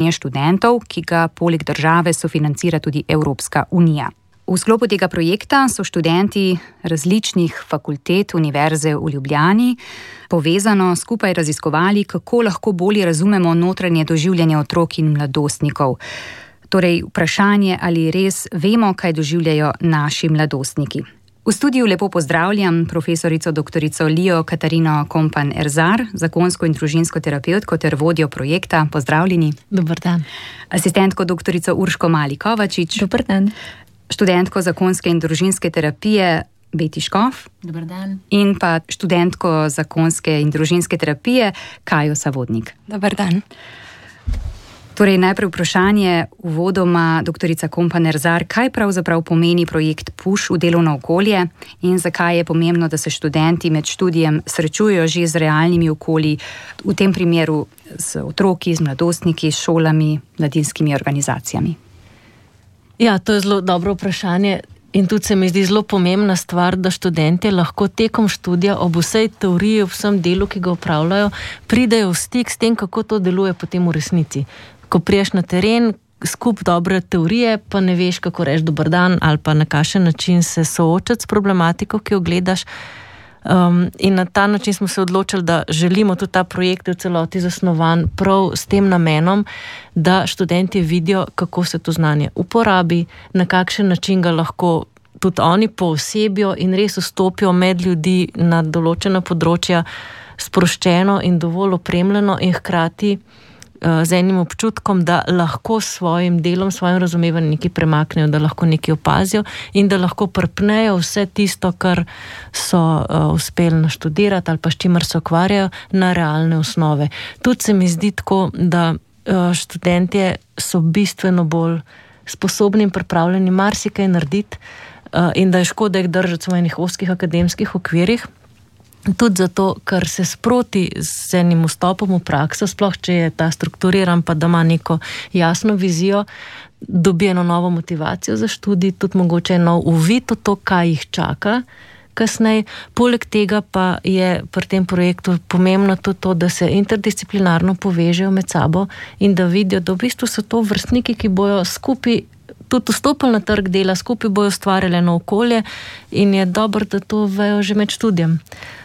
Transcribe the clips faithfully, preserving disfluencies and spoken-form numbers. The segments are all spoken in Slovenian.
izobraževanje študentov, ki ga poleg države sofinancira tudi Evropska unija. V sklopu tega projekta so študenti različnih fakultet Univerze v Ljubljani povezano skupaj raziskovali, kako lahko bolje razumemo notranje doživljanje otrok in mladostnikov. Torej, vprašanje, ali res vemo, kaj doživljajo naši mladostniki. V studiu lepo pozdravljam profesorico doktorico Lijo Katarino Kompan-Erzar, zakonsko in družinsko terapevtko ter vodjo projekta. Pozdravljeni. Dober dan. Asistentko doktorico Urško Mali-Kovačič. Dober dan. Študentko zakonske in družinske terapije Beti Škof. Dober dan. In pa študentko zakonske in družinske terapije Kajo Savodnik. Dober dan. Torej, najprej vprašanje uvodoma, doktorica Kompan-Erzar, kaj pravzaprav pomeni projekt Push v delovno okolje in zakaj je pomembno, da se študenti med študijem srečujejo že z realnimi okolji, v tem primeru z otroki, z mladostniki, s šolami, mladinskimi organizacijami? Ja, to je zelo dobro vprašanje in tudi se mi zdi zelo pomembna stvar, da študentje lahko tekom študija ob vsej teoriji, ob vsem delu, ki ga opravljajo, pridejo v stik s tem, kako to deluje potem v resnici. Ko priješ na teren, skup dobre teorije, pa ne veš, kako reči dober dan ali pa na kakšen način se soočati s problematiko, ki jo gledaš. Um, in na ta način smo se odločili, da želimo tudi ta projekt v celoti zasnovan prav s tem namenom, da študenti vidijo, kako se to znanje uporabi, na kakšen način ga lahko tudi oni poosebijo in res vstopijo med ljudi na določena področja sproščeno in dovolj opremljeno in hkrati z enim občutkom, da lahko s svojim delom, svojim razumevanjem nekaj premaknejo, da lahko nekaj opazijo in da lahko prpnejo vse tisto, kar so uh, uspeli naštudirati ali pa s čimer se ukvarjajo, na realne osnove. Tudi se mi zdi tako, da uh, študentje so bistveno bolj sposobni in pripravljeni marsikaj narediti uh, in da je škoda jih držati v enih ozkih akademskih okvirih. Tudi zato, ker se sproti z enim vstopom v prakso, sploh če je ta strukturiran, pa da ima neko jasno vizijo, dobi eno novo motivacijo za študij, tudi mogoče nov uvid v to, kaj jih čaka kasneje. Poleg tega pa je pri tem projektu pomembno tudi to, da se interdisciplinarno povežejo med sabo in da vidijo, da v bistvu so to vrstniki, ki bojo skupaj tudi vstopili na trg dela, skupaj bojo ustvarjali eno okolje in je dobro, da to vejo že med študijem.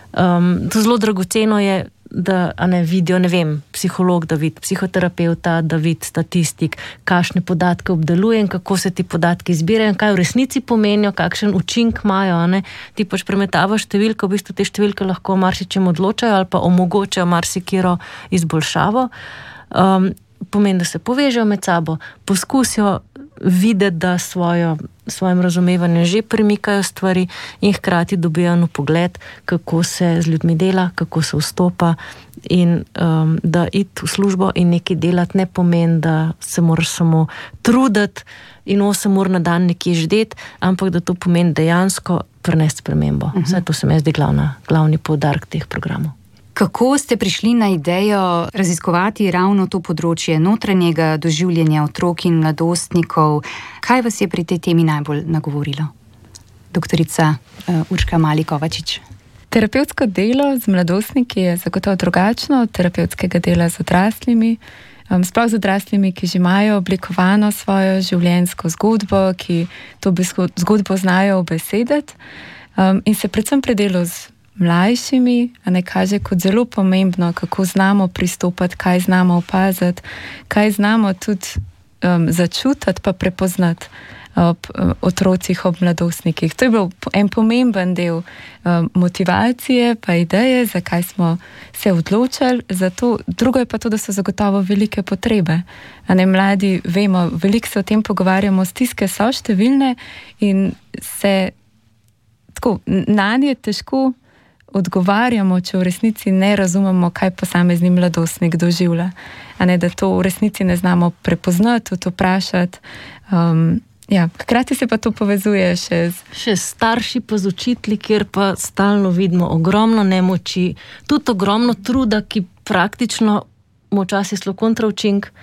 Um, to zelo dragoceno je, da a ne vidijo, ne vem, psiholog, da vidi psihoterapeuta, da vidi statistik, kakšne podatke obdeluje in kako se ti podatki zbirajo, kaj v resnici pomenijo, kakšen učink imajo, a ne. Ti pač premetavaš številke, v bistvu te številke lahko marsičem odločajo ali pa omogočajo marsikiro izboljšavo. Um, pomeni, da se povežejo med sabo, poskusijo videti, da svojo, svojim razumevanjem že premikajo stvari in hkrati dobijo pogled, kako se z ljudmi dela, kako se vstopa in um, da iti v službo in nekaj delati ne pomeni, da se moraš samo truditi in osem ur na dan nekje ždeti, ampak da to pomeni dejansko prinesti spremembo. Uh-huh. Vse to se mi zdi glavna, glavni poudarek teh programov. Kako ste prišli na idejo raziskovati ravno to področje notranjega doživljanja otrok in mladostnikov? Kaj vas je pri tej temi najbolj nagovorilo? Doktorica uh, Urška Mali-Kovačič. Terapevtsko delo z mladostniki je zagotovo drugačno od terapevtskega dela z odraslimi. Um, sploh z odraslimi, ki že imajo oblikovano svojo življenjsko zgodbo, ki to zgodbo znajo obesediti um, in se predvsem pri delu z mlajšimi, a ne kaže kot zelo pomembno, kako znamo pristopati, kaj znamo opaziti, kaj znamo tudi um, začutiti pa prepoznati ob um, otrocih, ob mladostnikih. To je bil en pomemben del um, motivacije pa ideje, zakaj smo se odločili za to. Drugo je pa to, da so zagotovo velike potrebe. A ne, mladi, vemo, veliko se o tem pogovarjamo, stiske so številne in se tako, na nje težko odgovarjamo, če v resnici ne razumemo, kaj posamezni mladostnik doživlja. A ne, da to v resnici ne znamo prepoznati, to vprašati. Um, ja, hkrati se pa to povezuje še z... Še starši pa z učitelji, kjer pa stalno vidimo ogromno nemoči, tudi ogromno truda, ki praktično včasih zelo kontraučink.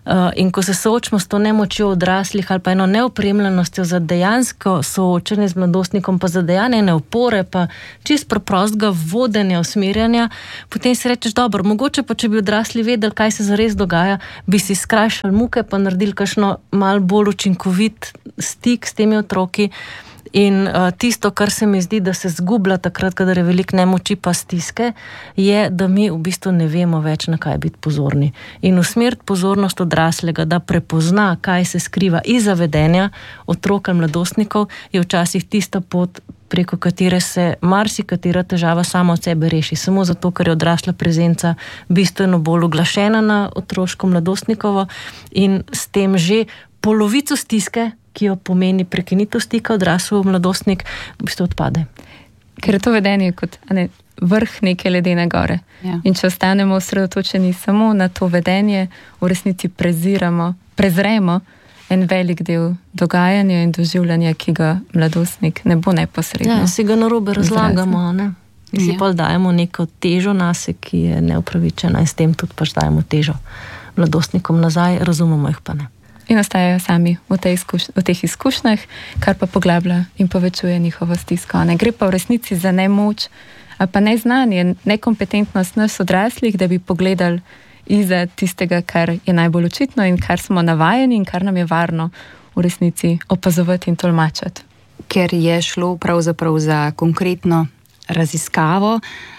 Uh, in ko se soočimo s to nemočjo odraslih ali pa eno neopremljenostjo za dejansko soočenje z mladostnikom, pa za dejanje opore, pa čist preprostega vodenja, usmerjanja, potem si rečeš, dobro, mogoče pa, če bi odrasli vedeli, kaj se zares dogaja, bi si skrajšali muke, pa naredili kakšno malo bolj učinkovit stik s temi otroki. In uh, tisto, kar se mi zdi, da se zgublja takrat, kadar je veliko nemoči pa stiske, je, da mi v bistvu ne vemo več, na kaj biti pozorni. In usmeriti pozornost odraslega, da prepozna, kaj se skriva iza vedenja otrok ali mladostnikov, je včasih tista pot, preko katere se marsikatera težava sama od sebe reši. Samo zato, ker je odrasla prezenca bistveno bolj uglašena na otroško mladostnikovo in s tem že polovico stiske, ki jo pomeni prekinitev stika odrasel mladostnik, v bistvu odpade. Ker je to vedenje kot ne, vrh neke ledene gore. Ja. In če ostanemo osredotočeni samo na to vedenje, v resnici preziramo, prezremo en velik del dogajanja in doživljanja, ki ga mladostnik ne bo neposredno. Ja, si ga narobe razlagamo, ne? In si ja. pa dajemo neko težo nase, ki je neupravičena in s tem tudi pač dajemo težo mladostnikom nazaj, razumemo jih pa ne. In ostajajo sami v, tej izkuš- v teh izkušnjah, kar pa poglablja in povečuje njihovo stisko. Ne gre pa v resnici za nemoč, ali pa neznanje, nekompetentnost nas odraslih, da bi pogledali iza tistega, kar je najbolj očitno in kar smo navajeni in kar nam je varno v resnici opazovati in tolmačati. Ker je šlo pravzaprav za konkretno raziskavo,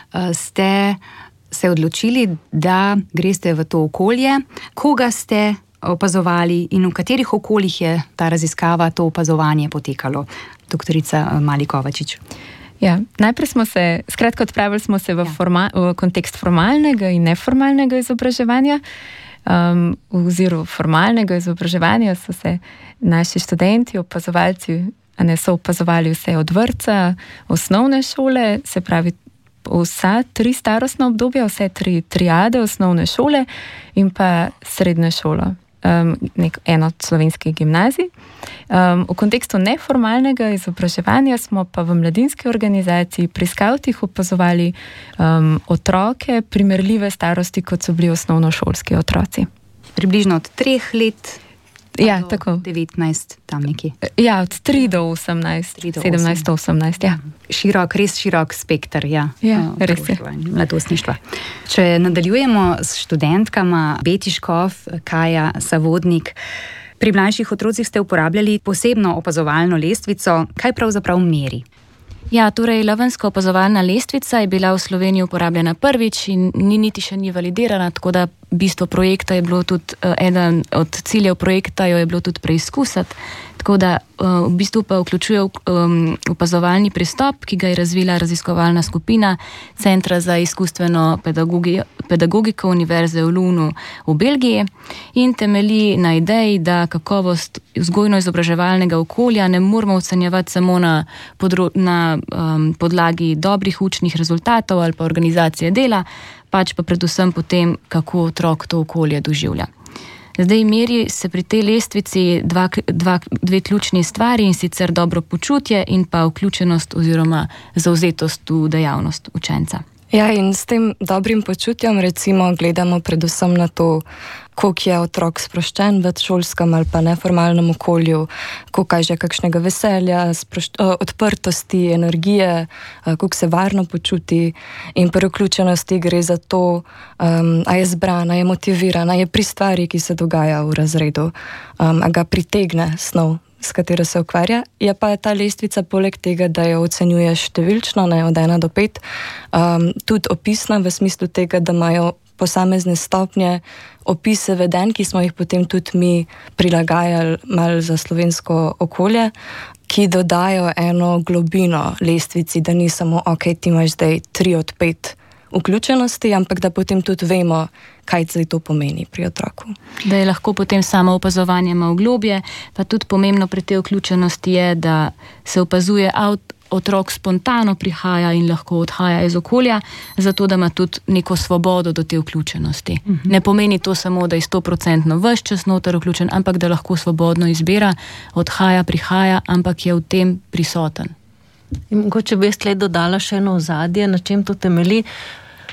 ste se odločili, da greste v to okolje. Koga ste opazovali in v katerih okoljih je ta raziskava, to opazovanje potekalo? Doktorica Mali Kovačič. Ja, najprej smo se, skratka odpravili smo se v, ja. forma, v kontekst formalnega in neformalnega izobraževanja. Um, v oziru formalnega izobraževanja so se naši študenti, opazovalci, a ne so opazovali vse od vrtca, osnovne šole, se pravi vsa tri starostna obdobja, vse tri triade osnovne šole in pa srednje šolo. Um, nek, eno od slovenskih gimnazij. Um, v kontekstu neformalnega izobraževanja smo pa v mladinski organizaciji pri skavtih opazovali um, otroke primerljive starosti, kot so bili osnovnošolski otroci. Približno od treh let ja, do tako. devetnajst, tam nekje. Ja, od tri do osemnajst, sedemnajst do osemnajst, ja. Širok, res širok spekter, ja. Ja, res je. Mladostništva. Če nadaljujemo s študentkama, Beti Škof, Kaja Savodnik, pri mlajših otrocih ste uporabljali posebno opazovalno lestvico. Kaj pravzaprav meri? Ja, torej Levenska opazovalna lestvica je bila v Sloveniji uporabljena prvič in ni niti še ni validirana, tako da bistvo projekta je bilo tudi, eden od ciljev projekta jo je bilo tudi preizkusiti, tako da v bistvu pa vključuje um, opazovalni pristop, ki ga je razvila raziskovalna skupina Centra za izkustveno pedagogi, pedagogiko Univerze v Lunu v Belgiji in temelji na ideji, da kakovost vzgojno-izobraževalnega okolja ne moramo ocenjevati samo na, podro, na um, podlagi dobrih učnih rezultatov ali pa organizacije dela, pač pa predvsem potem, kako otrok to okolje doživlja. Zdaj meri se pri tej lestvici dva, dva, dve ključni stvari, in sicer dobro počutje in pa vključenost oziroma zauzetost v dejavnost učenca. Ja, in s tem dobrim počutjem recimo gledamo predvsem na to, koliko je otrok sproščen v šolskem ali pa neformalnem okolju, koliko kaže kakšnega veselja, sprošč, odprtosti, energije, koliko se varno počuti, in pri vključenosti gre za to, um, a je zbrana, je motivirana, je pri stvari, ki se dogaja v razredu, um, a ga pritegne snov, s katero se ukvarja. Je pa ta lestvica poleg tega, da jo ocenjuje številčno, ne, od ena do pet, um, tudi opisna v smislu tega, da imajo posamezne stopnje opise vedenj, ki smo jih potem tudi mi prilagajali malo za slovensko okolje, ki dodajo eno globino lestvici, da ni samo, ok, ti imaš zdaj tri od pet vključenosti, ampak da potem tudi vemo, kaj zdaj to pomeni pri otroku. Da je lahko potem samo opazovanje malo globje, pa tudi pomembno pri tej vključenosti je, da se opazuje avt, otrok spontano prihaja in lahko odhaja iz okolja, zato da ima tudi neko svobodo do te vključenosti. Uh-huh. Ne pomeni to samo, da je sto procentno ves čas noter vključen, ampak da lahko svobodno izbira, odhaja, prihaja, ampak je v tem prisoten. In mogoče bi jaz tle dodala še eno ozadje, na čem to temelji.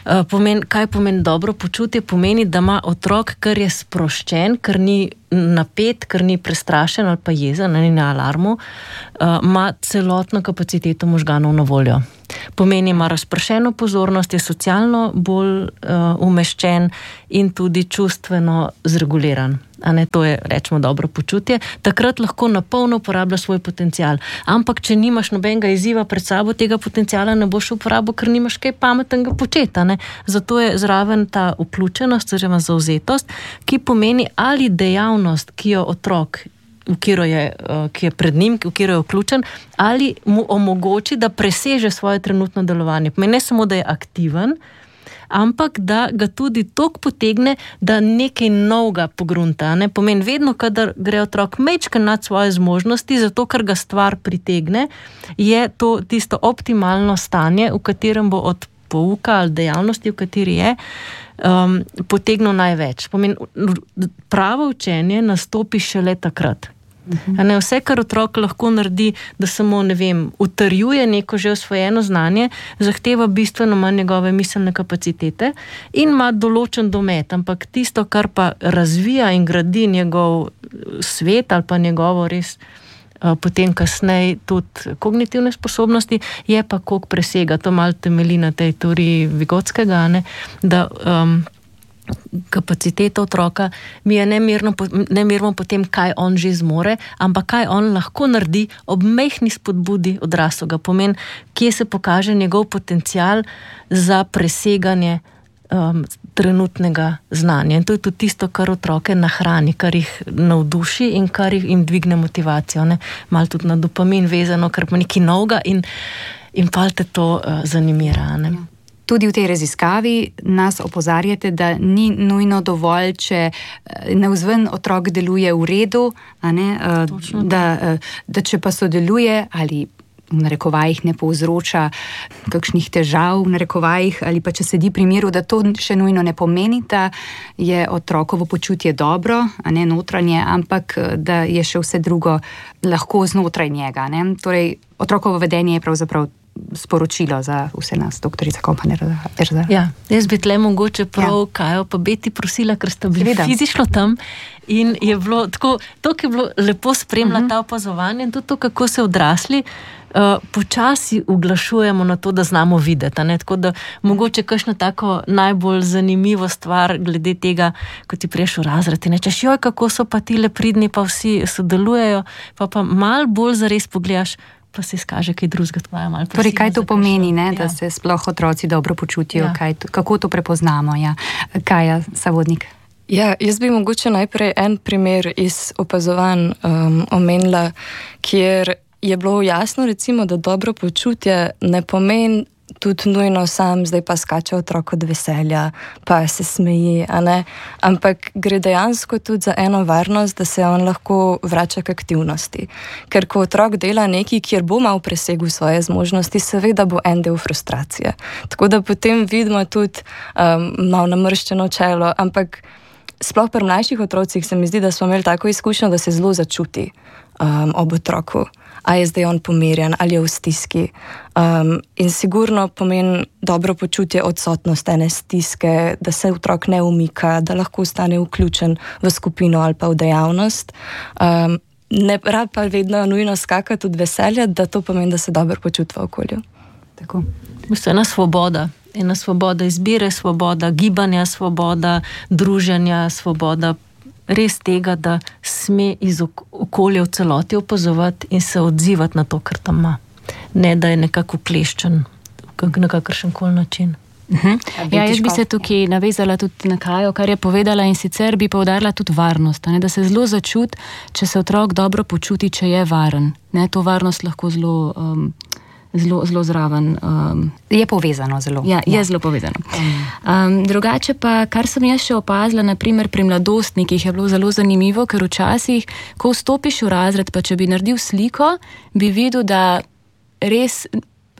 Pomen, kaj pomeni dobro počutje? Pomeni, da ima otrok, ker je sproščen, ker ni napet, ker ni prestrašen ali pa jezen, ni na alarmu, ima celotno kapaciteto možganov na voljo. Pomeni, ima razpršeno pozornost, je socialno bolj uh, umeščen in tudi čustveno zreguliran. A ne, to je, rečemo, dobro počutje. Takrat lahko napolno uporablja svoj potencial. Ampak, če nimaš nobenega izziva pred sabo, tega potenciala ne boš uporabil, ker nimaš kaj pametnega početa. Ne? Zato je zraven ta vključenost, oziroma zauzetost, ki pomeni ali dejavnost, ki jo otrok, v katero je, ki je pred njim, v katero je vključen, ali mu omogoči, da preseže svoje trenutno delovanje. Pomeni ne samo, da je aktiven, ampak da ga tudi toliko potegne, da nekaj novega pogrunta. Ne? Pomeni vedno, kadar gre otrok majčkeno nad svoje zmožnosti, zato ker ga stvar pritegne, je to tisto optimalno stanje, v katerem bo od pouka ali dejavnosti, v kateri je, um, potegnil največ. Pomeni, pravo učenje nastopi šele takrat. Uh-huh. Ne, vse, kar otrok lahko naredi, da samo, ne vem, utrjuje neko že osvojeno znanje, zahteva bistveno manj njegove miselne kapacitete in ima določen domet, ampak tisto, kar pa razvija in gradi njegov svet ali pa njegovo res potem kasneje tudi kognitivne sposobnosti, je pa koliko presega. To malo temelji na tej teoriji Vigotskega, ne, da um, kapaciteta otroka mi je nemirno, nemirno po tem, kaj on že zmore, ampak kaj on lahko naredi ob mehni spodbudi odraslega. Pomeni, kje se pokaže njegov potencial za preseganje um, trenutnega znanja. In to je tudi tisto, kar otroke nahrani, kar jih navduši in kar jim dvigne motivacijo. Ne? Malo tudi na dopamin vezano, kar pa nekaj novega in, in pa te to uh, zanimira. Ne? Tudi v tej raziskavi nas opozarjate, da ni nujno dovolj, če navzven otrok deluje v redu, a ne, da, da če pa sodeluje ali v narekovajih ne povzroča kakšnih težav v narekovajih ali pa če sedi pri miru, da to še nujno ne pomeni, da je otrokovo počutje dobro, a ne notranje, ampak da je še vse drugo lahko znotraj njega. Ne? Torej, otrokovo vedenje je pravzaprav sporočilo za vse nas, doktorica Kompaner-Erzar. Ja, jaz bi tle mogoče prav ja. Kajo pa Beti prosila, ker sta bili Seveda. Fizično tam in je bilo tako, to, ki je bilo lepo spremljati uh-huh. ta opazovanje in tudi to, kako se odrasli uh, počasi uglašujemo na to, da znamo videti. Ne? Tako da mogoče kakšno tako najbolj zanimivo stvar glede tega, ko ti priješ v razred in rečeš, joj, kako so pa tile pridni, pa vsi sodelujejo, pa pa malo bolj zares pogledaš, pa se izkaže kaj drugega tvoja malo. Torej, kaj to pomeni, ne, ja. Da se sploh otroci dobro počutijo, ja. kaj, kako to prepoznamo? Ja. Kaja Savodnik. Ja, jaz bi mogoče najprej en primer iz opazovanj um, omenila, kjer je bilo jasno, recimo, da dobro počutje ne pomeni tudi nujno sam, zdaj pa skače otrok od veselja, pa se smeji, a ne? Ampak gre dejansko tudi za eno varnost, da se on lahko vrača k aktivnosti. Ker ko otrok dela nekaj, kjer bo mal presegel svoje zmožnosti, seveda bo en del frustracije. Tako da potem vidimo tudi um, malo namrščeno čelo, ampak sploh pri mlajših otrocih se mi zdi, da smo imeli tako izkušnjo, da se zelo začuti um, ob otroku. A je zdaj on pomirjen, ali je v stiski. Um, in sigurno pomeni dobro počutje odsotnost ene stiske, da se otrok ne umika, da lahko ostane vključen v skupino ali pa v dejavnost. Um, ne rad pa vedno nujno skakati od veselja, da to pomeni, da se dobro počuti v okolju. Tako. Mislim, ena svoboda. Ena svoboda izbire, svoboda gibanja, svoboda druženja, svoboda res tega, da sme iz okolja v celoti opazovati in se odzivati na to, kar tam ima. Ne, da je nekako kleščen na kakršen koli način. Uh-huh. Ja, jaz bi se tukaj navezala tudi na Kajo, kar je povedala, in sicer bi poudarila tudi varnost, ne, da se zelo začuti, če se otrok dobro počuti, če je varen. Ne, to varnost lahko zelo... Um, Zelo, zelo zraven. Um, je povezano zelo. Ja, je ja. zelo povezano. Um, drugače pa, kar sem jaz še opazila, naprimer pri mladostnikih, je bilo zelo zanimivo, ker včasih, ko vstopiš v razred, pa če bi naredil sliko, bi videl, da res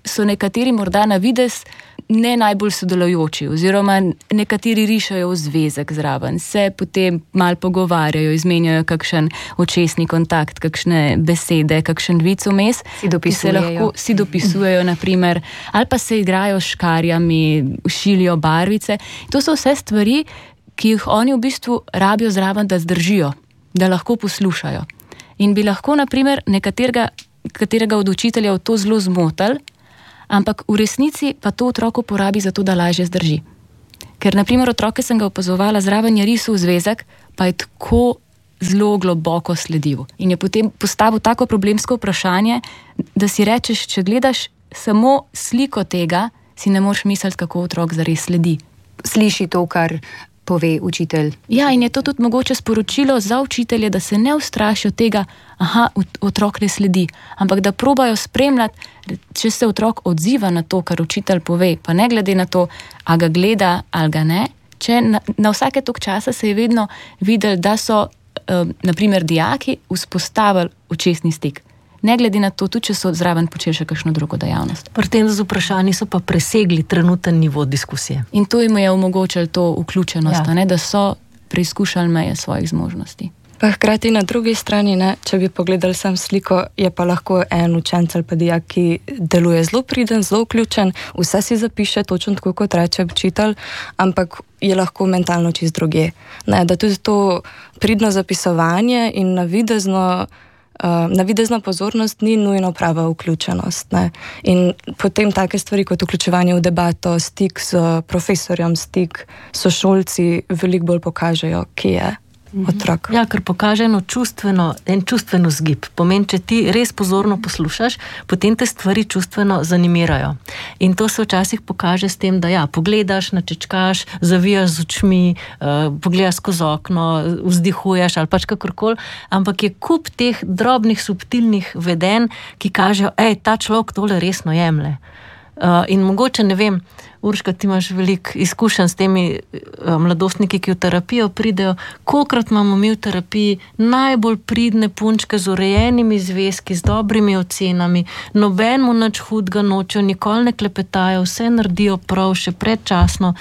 so nekateri morda na vides ne najbolj sodelujoči, oziroma nekateri rišajo v zvezek zraven, se potem mal pogovarjajo, izmenjajo kakšen očesni kontakt, kakšne besede, kakšen vic vmes, si dopisujejo, lahko, si dopisujejo naprimer, ali pa se igrajo s škarjami, šilijo barvice. To so vse stvari, ki jih oni v bistvu rabijo zraven, da zdržijo, da lahko poslušajo. In bi lahko naprimer nekaterega katerega od učiteljev to zelo zmotil, ampak v resnici pa to otroku porabi za to, da lažje zdrži. Ker, naprimer, otroke sem ga opazovala, zraven je risal zvezek, pa je tako zelo globoko sledil. In je potem postavil tako problemsko vprašanje, da si rečeš, če gledaš samo sliko tega, si ne moreš misliti, kako otrok zares sledi. Sliši to, kar pove učitelj. Ja, in je to tudi mogoče sporočilo za učitelje, da se ne ustrašijo tega, aha, otrok ne sledi, ampak da probajo spremljati, če se otrok odziva na to, kar učitelj pove, pa ne glede na to, a ga gleda ali ga ne. Če na, na vsake tok časa se je vedno videli, da so um, naprimer dijaki vzpostavili očesni stik. Ne glede na to, tudi če so zraven počeli še kakšno drugo dejavnost. Pri tem z vprašanji so pa presegli trenuten nivo diskusije. In to jim je omogočilo to vključenost, ja. ne, da so preizkušali meje svojih zmožnosti. Pa hkrati na drugi strani, ne, če bi pogledali sam sliko, je pa lahko en učenec ali pa dijak, ki deluje zelo priden, zelo vključen, vse si zapiše, točno tako kot reče učitelj, ampak je lahko mentalno čist druge. Ne, da tudi to pridno zapisovanje in navidezno Uh, navidezna pozornost ni nujno prava vključenost. Ne? In potem take stvari kot vključevanje v debato, stik s profesorjem, stik s sošolci veliko bolj pokažejo, kje je otrok. Ja, ker pokaže eno čustveno, en čustveno zgib. Pomeni, če ti res pozorno poslušaš, potem te stvari čustveno zanimirajo. In to se včasih pokaže s tem, da ja, pogledaš, načečkaš, zavijaš z očmi, uh, pogledaš skozi okno, vzdihuješ ali pač kakorkoli, ampak je kup teh drobnih, subtilnih vedenj, ki kažejo, ej, ta človek tole resno jemlje. Uh, in mogoče, ne vem, Urška, ti imaš veliko izkušenj s temi uh, mladostniki, ki v terapijo pridejo. Kolikrat imamo mi v terapiji najbolj pridne punčke z urejenimi zvezki, z dobrimi ocenami, noben mu nič hudega nočejo, nikoli ne klepetajo, vse naredijo prav, še predčasno,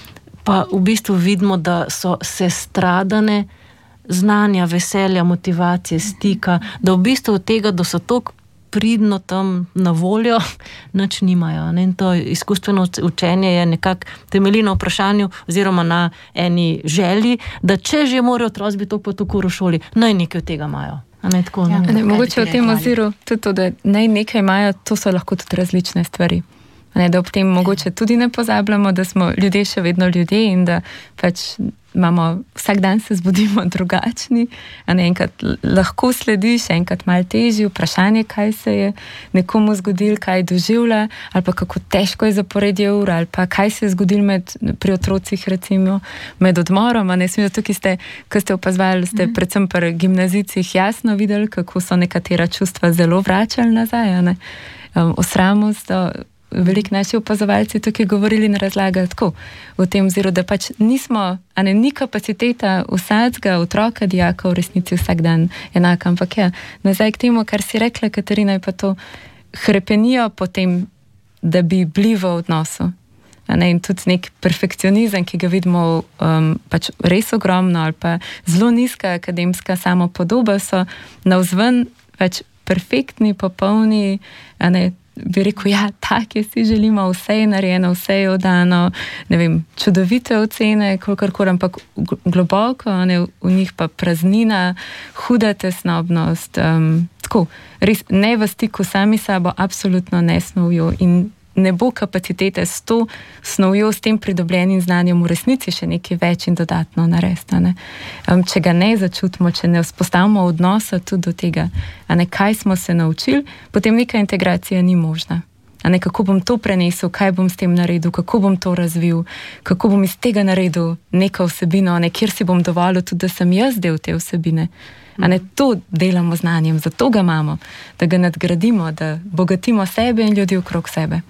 pa v bistvu vidimo, da so sestradane znanja, veselja, motivacije, stika, da v bistvu od tega, da so toliko pridno tam na voljo, nič nimajo. Ne? In to izkustveno učenje je nekako temelji na vprašanju oziroma na eni želji, da če že morajo otroci biti to pot v šoli, naj nekaj od tega imajo. Ne, tako, ja, ne, ne, mogoče v tem oziru tudi to, da naj nekaj imajo, to so lahko tudi različne stvari. Ne, da ob tem mogoče tudi ne pozabljamo, da smo ljudje še vedno ljudje in da pač imamo, vsak dan se zbudimo drugačni, a ne enkrat lahko slediš, enkrat malo težji, vprašanje, kaj se je nekomu zgodilo, kaj doživlja, ali pa kako težko je zaporedje ur, ali pa kaj se je zgodilo med, pri otrocih, recimo, med odmorom, a ne smem, tukaj ste, ko ste opazovali, ste mm. predvsem pri gimnazijcih jasno videli, kako so nekatera čustva zelo vračali nazaj, a ne, um, osramost, veliko naši opazovalci tukaj govorili in razlagali tako, v tem oziru, da pač nismo, a ne, ni kapaciteta vsakega otroka, dijaka v resnici vsak dan enaka, ampak ja, nazaj k temu, kar si rekla, Katarina, je pa to hrepenijo potem, da bi bili v odnosu. A ne, in tudi nek perfekcionizem, ki ga vidimo um, pač res ogromno, ali pa zelo nizka akademska samopodoba, so navzven pač perfektni, popolni, a ne, bi rekel, ja, take si želimo, vse je narejeno, vse je oddano, ne vem, čudovite ocene, kolikor, ampak globoko, ne, v njih pa praznina, huda tesnobnost, um, tako, res ne v stiku sami sabo, absolutno ne snovjo in ne bo kapacitete s to snovjo, s tem pridobljenim znanjem v resnici še nekaj več in dodatno narediti. Ne? Um, če ga ne začutimo, če ne vzpostavimo odnosa tudi do tega, a ne, kaj smo se naučili, potem neka integracija ni možna. A ne, kako bom to prenesel, kaj bom s tem naredil, kako bom to razvil, kako bom iz tega naredil neko vsebino, ne, kjer si bom dovolil tudi, da sem jaz del te vsebine. A ne, to delamo znanjem, zato ga imamo, da ga nadgradimo, da bogatimo sebe in ljudi okrog sebe.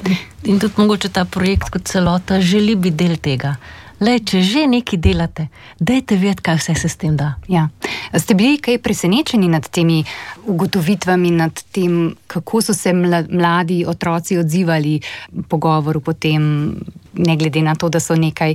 In tudi mogoče ta projekt kot celota želi biti del tega. Lej, če že nekaj delate, dajte vedeti, kaj vse se s tem da. Ja. Ste bili kaj presenečeni nad temi ugotovitvami, nad tem, kako so se mladi otroci odzivali pogovoru potem, ne glede na to, da so nekaj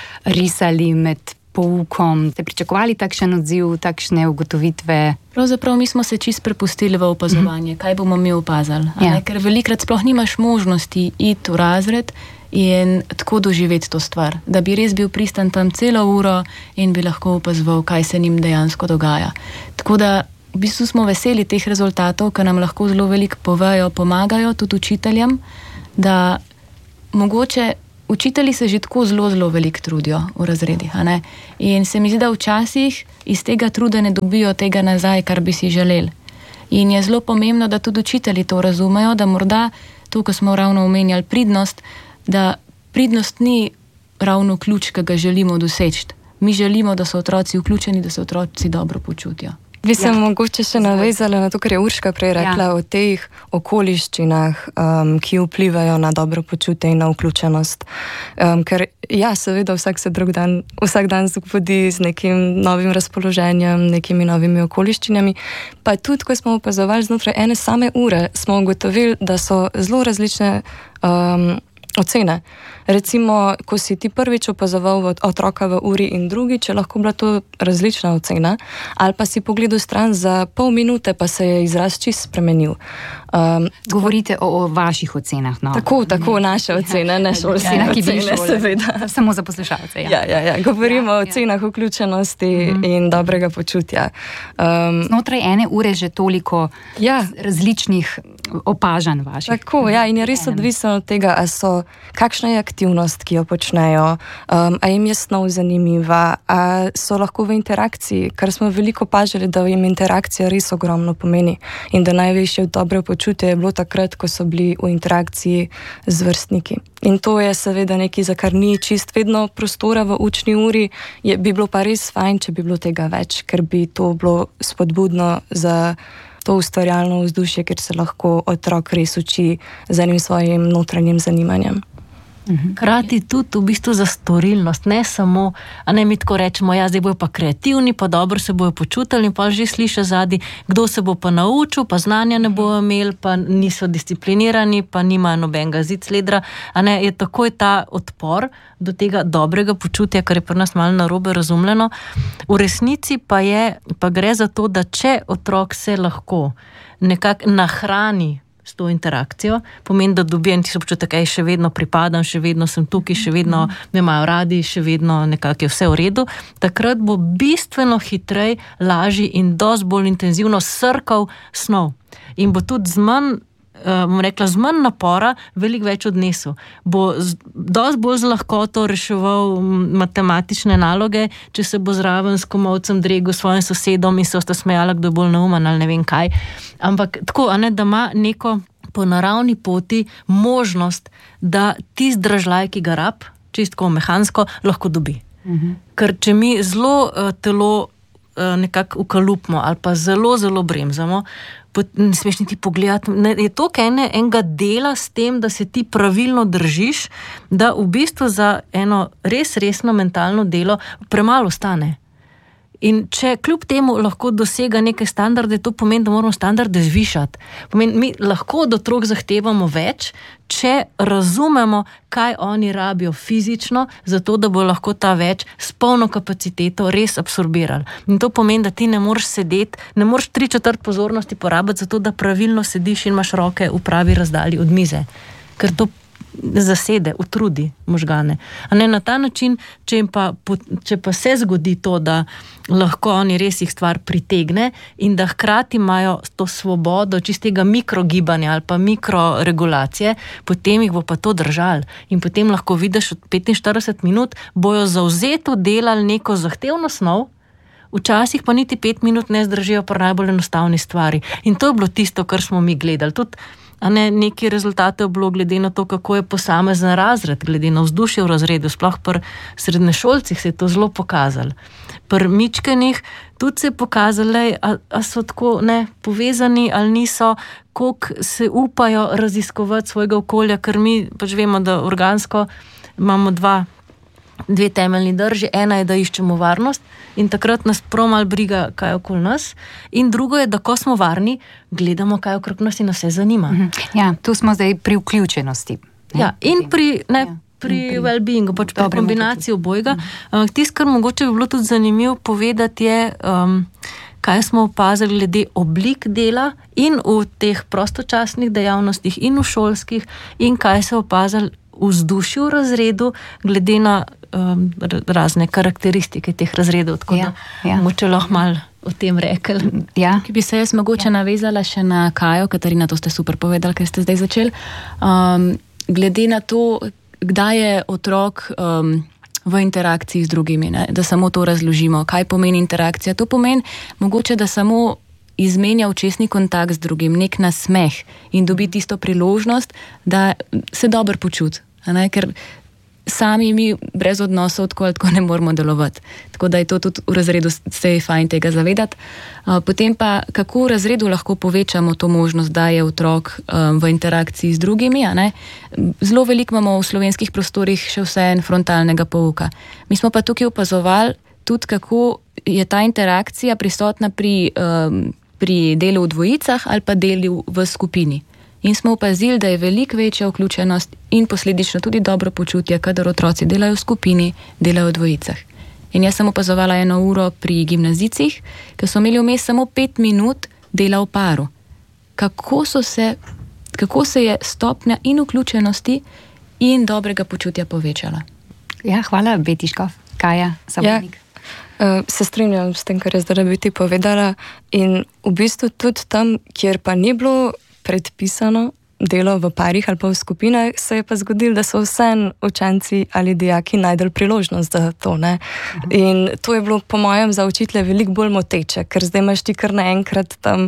risali med poukom? Ste pričakovali takšen odziv, takšne ugotovitve? Pravzaprav mi smo se čist prepustili v opazovanje, mm-hmm. kaj bomo mi opazali. Ja. Ker velikrat sploh nimaš možnosti iti v razred in tako doživeti to stvar, da bi res bil pristan tam celo uro in bi lahko opazoval, kaj se njim dejansko dogaja. Tako da v bistvu smo veseli teh rezultatov, ker nam lahko zelo veliko povejo, pomagajo tudi učiteljem, da mogoče učitelji se že tako zelo, zelo veliko trudijo v razredih, a ne? In se mi zdi, da včasih iz tega truda ne dobijo tega nazaj, kar bi si želeli. In je zelo pomembno, da tudi učitelji to razumejo, da morda to, ko smo ravno omenjali pridnost, da pridnost ni ravno ključ, ki ga želimo doseči. Mi želimo, da so otroci vključeni, da se otroci dobro počutijo. Bi se ja. mogoče še navezala na to, kar je Urška prej rekla ja. o teh okoliščinah, um, ki vplivajo na dobro počutje in na vključenost. Um, ker ja, seveda vsak se drug dan, vsak dan zbudi z nekim novim razpoloženjem, nekimi novimi okoliščinami. Pa tudi, ko smo opazovali znotraj ene same ure, smo ugotovili, da so zelo različne um, ocene. Recimo, ko si ti prvič opazoval otroka v uri in drugič, je lahko bila to različna ocena, ali pa si pogledal stran za pol minute, pa se je izraz čist spremenil. Um, Govorite o, o vaših ocenah, no? Tako, tako, naše ocene, ne šolske ja, ocene, seveda. Samo za poslušalce, ja. Ja, ja, ja. Govorimo ja, o ocenah ja. vključenosti mm. in dobrega počutja. Um, Znotraj ene ure že toliko ja. različnih opažanj vaših. Tako, ja, in je res odvisno od tega, a so, kakšna je aktivnost, ki jo počnejo, um, a jim je snov zanimiva, a so lahko v interakciji, kar smo veliko opažali, da jim interakcija res ogromno pomeni in da največje dobro počutje je bilo takrat, ko so bili v interakciji z vrstniki. In to je seveda nekaj, za kar ni čist vedno prostora v učni uri, je, bi bilo pa res fajn, če bi bilo tega več, ker bi to bilo spodbudno za to ustvarjalno vzdušje, ker se lahko otrok res uči z enim svojim notranjim zanimanjem. Hkrati tudi v bistvu za storilnost, ne samo, a ne mi tako rečemo, ja, zdaj bojo pa kreativni, pa dobro se bojo počutili in pa že sliša zadnji, kdo se bo pa naučil, pa znanja ne bojo imeli, pa niso disciplinirani, pa nimajo nobenega zicledra, a ne, je takoj ta odpor do tega dobrega počutja, kar je pri nas malo narobe razumljeno. V resnici pa je, pa gre za to, da če otrok se lahko nekako nahrani s to interakcijo, pomeni, da dobijem ti se občutek, da še vedno pripadam, še vedno sem tukaj, še vedno me imajo radi, še vedno nekako je vse v redu, takrat bo bistveno hitrej, lažji in dosti bolj intenzivno srkal snov. In bo tudi z manj, bom rekla, z manj napora veliko več odnesel. Bo z, dosti bolj z lahkoto reševal matematične naloge, če se bo zraven s komolcem dregel svojim sosedom in se osta smejala, kdo je bolj neumen ali ne vem kaj. Ampak tako, a ne, da ima neko po naravni poti možnost, da tisti dražljaj, ki ga rab, čistko mehansko, lahko dobi. Mhm. Ker če mi zelo uh, telo uh, nekako ukalupimo ali pa zelo, zelo bremzamo, ne smeš niti pogledati, ne, je to ene, enega dela s tem, da se ti pravilno držiš, da v bistvu za eno res resno mentalno delo premalo stane. In če kljub temu lahko dosega neke standarde, to pomeni, da moramo standarde zvišati. Pomeni, mi lahko od otrok zahtevamo več, če razumemo, kaj oni rabijo fizično, zato da bo lahko ta več s polno kapaciteto res absorbirali. In to pomeni, da ti ne moreš sedeti, ne moreš tri četrt pozornosti porabiti, zato da pravilno sediš in imaš roke v pravi razdalji od mize. Ker to zasede, utrudi možgane. A ne na ta način, če, pa, če pa se zgodi to, da lahko oni res jih stvar pritegne in da hkrati imajo to svobodo čistega mikrogibanja ali pa mikroregulacije, potem jih bo pa to držali. In potem lahko vidiš od petinštirideset minut, bojo zavzeto delali neko zahtevno snov, včasih pa niti pet minut ne zdržijo pri najbolj enostavni stvari. In to je bilo tisto, kar smo mi gledali. Tudi a ne, neki rezultate je bilo glede na to, kako je posamezen razred, glede na vzdušje v razredu, sploh pri srednješolcih se je to zelo pokazalo. Pri mičkenih tudi se je pokazalo, a, a so tako ne, povezani ali niso, koliko se upajo raziskovati svojega okolja, ker mi pač vemo, da organsko imamo dva dve temeljni drži. Ena je, da iščemo varnost in takrat nas prav malo briga, kaj je okoli nas. In drugo je, da ko smo varni, gledamo, kaj je okrog nas in nas vse zanima. Ja, tu smo zdaj pri vključenosti. Ja, in pri, ne, ja. pri, pri well-beingu, pač pri kombinaciji obojega. Uh, Tisto, kar mogoče bi bilo tudi zanimivo povedati, je, um, kaj smo opazili glede oblik dela in v teh prostočasnih dejavnostih in v šolskih in kaj se opazili vzdušju v razredu, glede na um, razne karakteristike teh razredov, tako ja, da ja. moče lahko malo o tem rekli. Ja. Ki bi se jaz mogoče ja. navezala še na Kajo, Katarina, to ste super povedali, ker ste zdaj začeli. Um, glede na to, kdaj je otrok um, v interakciji z drugimi, ne? Da samo to razložimo. Kaj pomeni interakcija? To pomeni mogoče, da samo izmenja očesni kontakt z drugim, nek nasmeh in dobi tisto priložnost, da se dobro počuti. Ker sami mi brez odnosov tako, tako ne moramo delovati. Tako da je to tudi v razredu se je fajn tega zavedati. Potem pa, kako v razredu lahko povečamo to možnost, da je otrok v interakciji z drugimi. Zelo veliko imamo v slovenskih prostorih še vseeno frontalnega pouka. Mi smo pa tukaj opazovali tudi, kako je ta interakcija prisotna pri um, pri delu v dvojicah ali pa delu v skupini. In smo opazili, da je veliko večja vključenost in posledično tudi dobro počutje, kadar otroci delajo v skupini, delajo v dvojicah. In jaz sem opazovala eno uro pri gimnazicih, ker so imeli vmes samo pet minut dela v paru. Kako so se, kako se je stopnja in vključenosti in dobrega počutja povečala. Ja, hvala, Betiškov. Kaja, Savodnik. Ja. Uh, se strinjam s tem, kar je zdaj biti povedala, in v bistvu tudi tam, kjer pa ni bilo predpisano delo v parih ali pa v skupinah, se je pa zgodilo, da so vseeno učenci ali dijaki najdel priložnost za to. Ne? In to je bilo po mojem za učitelje veliko bolj moteče, ker zdaj imaš ti kar naenkrat tam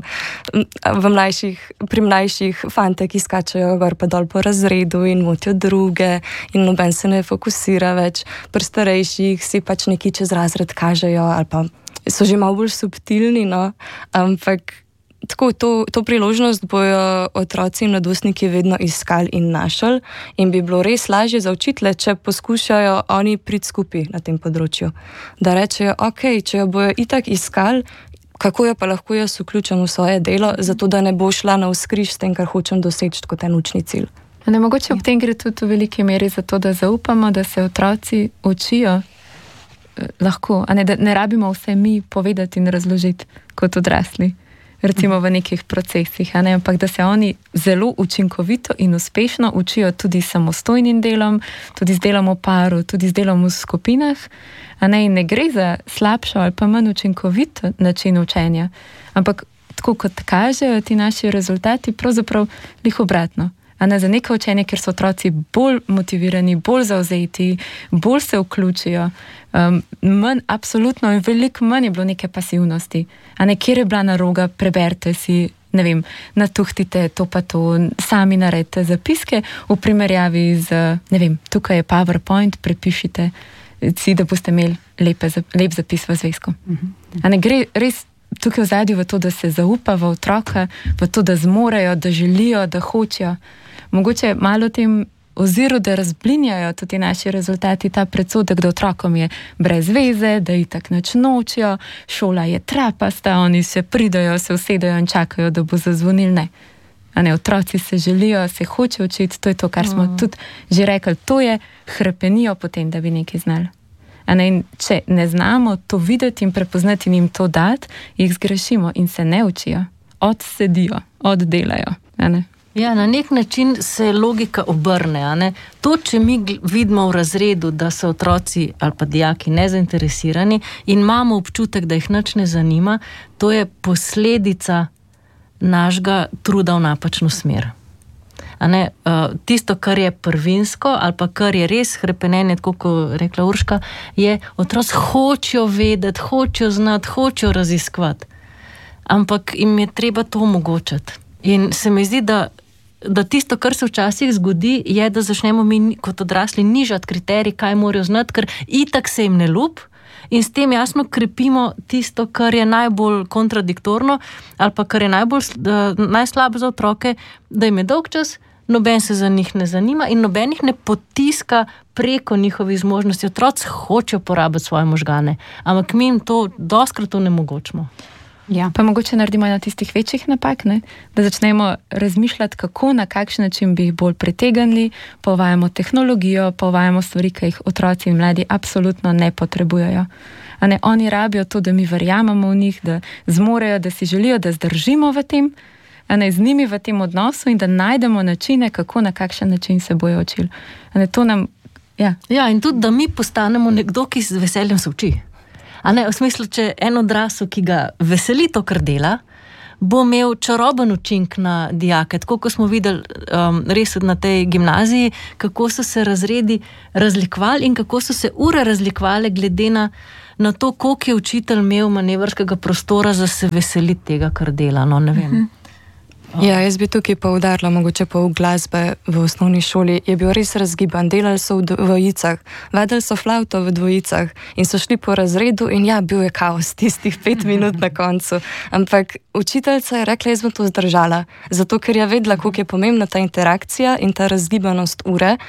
v mlajših, pri mlajših fante, ki skačajo gor pa dol po razredu in motijo druge in noben se ne fokusira več. Pri starejših si pač neki čez razred kažejo ali pa so že malo bolj subtilni, no? Ampak tako, to, to priložnost bojo otroci in mladostniki vedno iskali in našli in bi bilo res lažje za učitelje, če poskušajo oni priti skupaj na tem področju. Da rečejo, ok, če jo bojo itak iskali, kako jo pa lahko jaz vključim v svoje delo, zato da ne bo šla na vzkriž s tem, kar hočem doseči kot en učni cilj. Ne, mogoče ob tem gre tudi v veliki meri za to, da zaupamo, da se otroci učijo eh, lahko, a ne, da ne rabimo vse mi povedati in razložiti kot odrasli. Recimo v nekih procesih, a ne, ampak da se oni zelo učinkovito in uspešno učijo tudi samostojnim delom, tudi z delom v paru, tudi z delom v skupinah, a ne, in ne gre za slabšo ali pa manj učinkovit način učenja, ampak tako kot kažejo ti naši rezultati, pravzaprav lih obratno. A ne, za neko učenje, ker so otroci bolj motivirani, bolj zavzeti, bolj se vključijo, um, manj, absolutno in veliko manj je bilo neke pasivnosti. A ne, kjer je bila naroga, preberite si, ne vem, natuhtite to pa to, sami naredite zapiske v primerjavi z, ne vem, tukaj je PowerPoint, prepišite si, da boste imeli lepe, lep zapis v zvezku. Uh-huh. A ne, gre res tukaj v zadju v to, da se zaupa v otroka, v to, da zmorejo, da želijo, da hočejo. Mogoče malo tem oziru, da razblinjajo tudi naši rezultati, ta predsodek, da otrokom je brez veze, da itak nič nočijo, šola je trapasta, oni se pridajo, se usedajo in čakajo, da bo zazvonil. Ne. A ne, otroci se želijo, se hoče učiti, to je to, kar smo mm. tudi že rekli, to je hrepenijo potem, da bi nekaj znali. A ne, in če ne znamo to videti in prepoznati in jim to dati, jih zgrešimo in se ne učijo. Odsedijo, oddelajo. A ne. Ja, na nek način se logika obrne. A ne? To, če mi vidimo v razredu, da so otroci ali pa dijaki nezainteresirani in imamo občutek, da jih nič ne zanima, to je posledica našega truda v napačno smer. A ne, uh, tisto, kar je prvinsko ali pa kar je res hrepenenje, tako kot rekla Urška, je otroci hočejo vedeti, hočejo znati, hočejo raziskovati. Ampak jim je treba to omogočati. In se mi zdi, da, da tisto, kar se včasih zgodi, je, da začnemo mi kot odrasli nižati kriterij, kaj morajo znati, ker itak se jim ne ljub. In s tem jasno krepimo tisto, kar je najbolj kontradiktorno ali pa kar je najbolj, uh, najslabše za otroke, da jim je dolg čas, noben se za njih ne zanima in noben jih ne potiska preko njihovih zmožnosti. Otroci hočejo porabiti svoje možgane, ampak mi jim to dostkrat onemogočimo. Ja. Pa mogoče naredimo eno tistih večjih napak, ne? Da začnemo razmišljati, kako, na kakšen način bi jih bolj pritegnili, povajamo tehnologijo, povajamo stvari, ki jih otroci in mladi absolutno ne potrebujejo. A ne, oni rabijo to, da mi verjamemo v njih, da zmorejo, da si želijo, da zdržimo v tem, a ne, z njimi v tem odnosu in da najdemo načine, kako, na kakšen način se bojo učili. A ne, to nam, ja. Ja, in tudi, da mi postanemo nekdo, ki z veseljem se uči. A ne, v smislu, če en odrasel, ki ga veseli to, kar dela, bo imel čaroben učink na dijake. Tako, ko smo videli um, res na tej gimnaziji, kako so se razredi razlikovali in kako so se ure razlikovali glede na, na to, koliko je učitelj imel manevrskega prostora za se veseliti tega, kar dela. No, ne vem. Mhm. Ja, jaz bi tukaj poudarila, mogoče pa v glasbe v osnovni šoli, je bil res razgiban, delali so v dvojicah, vedeli so flavto v dvojicah in so šli po razredu in ja, bil je kaos tistih pet minut na koncu. Ampak učiteljica je rekla, jaz bom to zdržala, zato ker je vedela, koliko je pomembna ta interakcija in ta razgibanost ure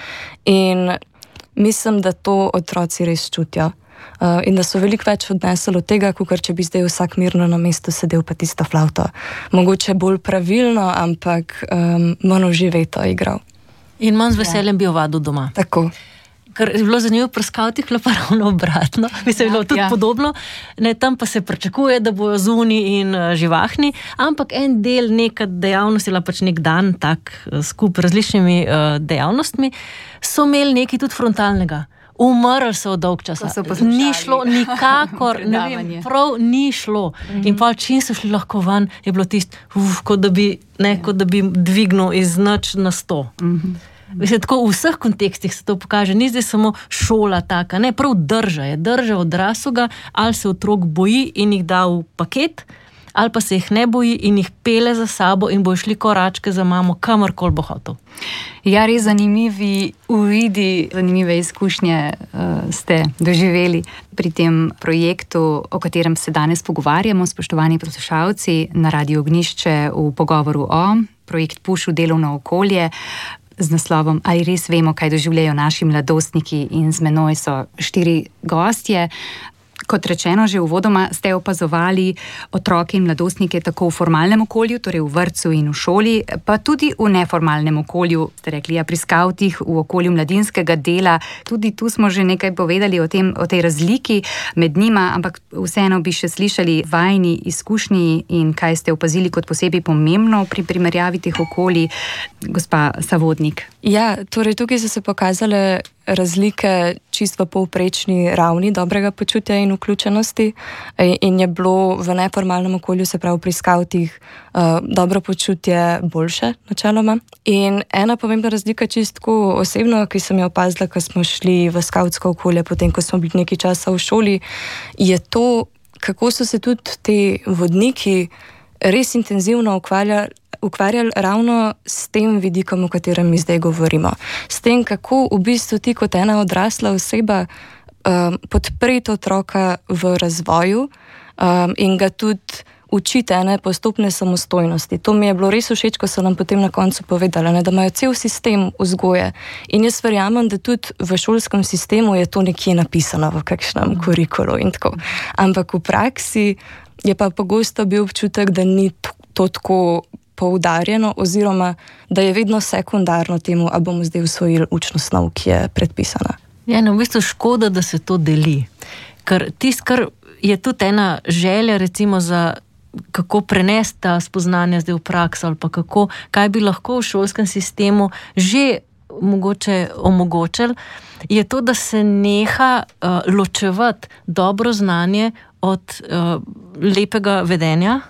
in mislim, da to otroci res čutijo. Uh, in da so veliko več odnesli od tega, kot če bi zdaj vsak mirno na mestu sedel pa tisto flavto. Mogoče bolj pravilno, ampak um, manj uživeto igral. In manj z veseljem bi jo vadil doma. Tako. Ker je bilo zanimivo pri skavtih, bilo pa ravno obratno. Mislim, je bilo tudi ja. podobno. Ne, tam pa se pričakuje, da bojo zunji in uh, živahni, ampak en del neka dejavnosti, ali pač nek dan tak uh, skup različnimi uh, dejavnostmi, so imeli nekaj tudi frontalnega. Umrli so dolg časa. Ni šlo nikakor, ne vem, prav ni šlo. Mm-hmm. In pa čim so šli lahko van, je bilo tisto, uf, kot da bi, ne, kot da bi dvignil iz nič na sto. Mm-hmm. Mislim, tako v vseh kontekstih se to pokaže, ni zdaj samo šola taka, ne, prav drža je, drža odraslega, ali se otrok boji in jih da v paket, ali pa se jih ne boji in jih pele za sabo in bo šli koračke za mamo, kamorkoli bo hotel. Ja, res zanimivi uvidi, zanimive izkušnje uh, ste doživeli pri tem projektu, o katerem se danes pogovarjamo, spoštovani poslušalci, na Radiu Ognjišče v pogovoru o projekt Push v delovno okolje z naslovom Ali res vemo, kaj doživljajo naši mladostniki, in z menoj so štiri gostje. Kot rečeno, že uvodoma ste opazovali otroke in mladostnike tako v formalnem okolju, torej v vrtcu in v šoli, pa tudi v neformalnem okolju, ste rekli, ja, pri skavtih, v okolju mladinskega dela. Tudi tu smo že nekaj povedali o tem, o tej razliki med njima, ampak vseeno bi še slišali vajni izkušnji in kaj ste opazili kot posebej pomembno pri primerjavi teh okolij, gospa Savodnik. Ja, torej tukaj so se pokazale razlike čisto v povprečni ravni dobrega počutja in vključenosti in je bilo v neformalnem okolju, se pravi pri skavtih, dobro počutje boljše načeloma. In ena pomembna razlika čisto osebno, ki sem jo opazila, ko smo šli v skavtsko okolje, potem ko smo bili nekaj časa v šoli, je to, kako so se tudi te vodniki res intenzivno ukvarjali ukvarjali ravno s tem vidikom, o katerem mi zdaj govorimo. S tem, kako v bistvu ti kot ena odrasla oseba um, podpreti otroka v razvoju um, in ga tudi učite ene postopne samostojnosti. To mi je bilo res všeč, ko so nam potem na koncu povedali, ne, da imajo cel sistem vzgoje. In jaz verjamem, da tudi v šolskem sistemu je to nekje napisano v kakšnem mm. kurikulu in tako. Ampak v praksi je pa pogosto bil občutek, da ni to, to tako poudarjeno, oziroma da je vedno sekundarno temu, a bomo zdaj usvojili učno snov, ki je predpisana. Ja, no, v bistvu škoda, da se to deli. Ker tisto, kar je tudi ena želja, recimo, za kako prenesti ta spoznanja zdaj v prakso, ali pa kako, kaj bi lahko v šolskem sistemu že mogoče omogočili, je to, da se neha uh, ločevati dobro znanje od uh, lepega vedenja,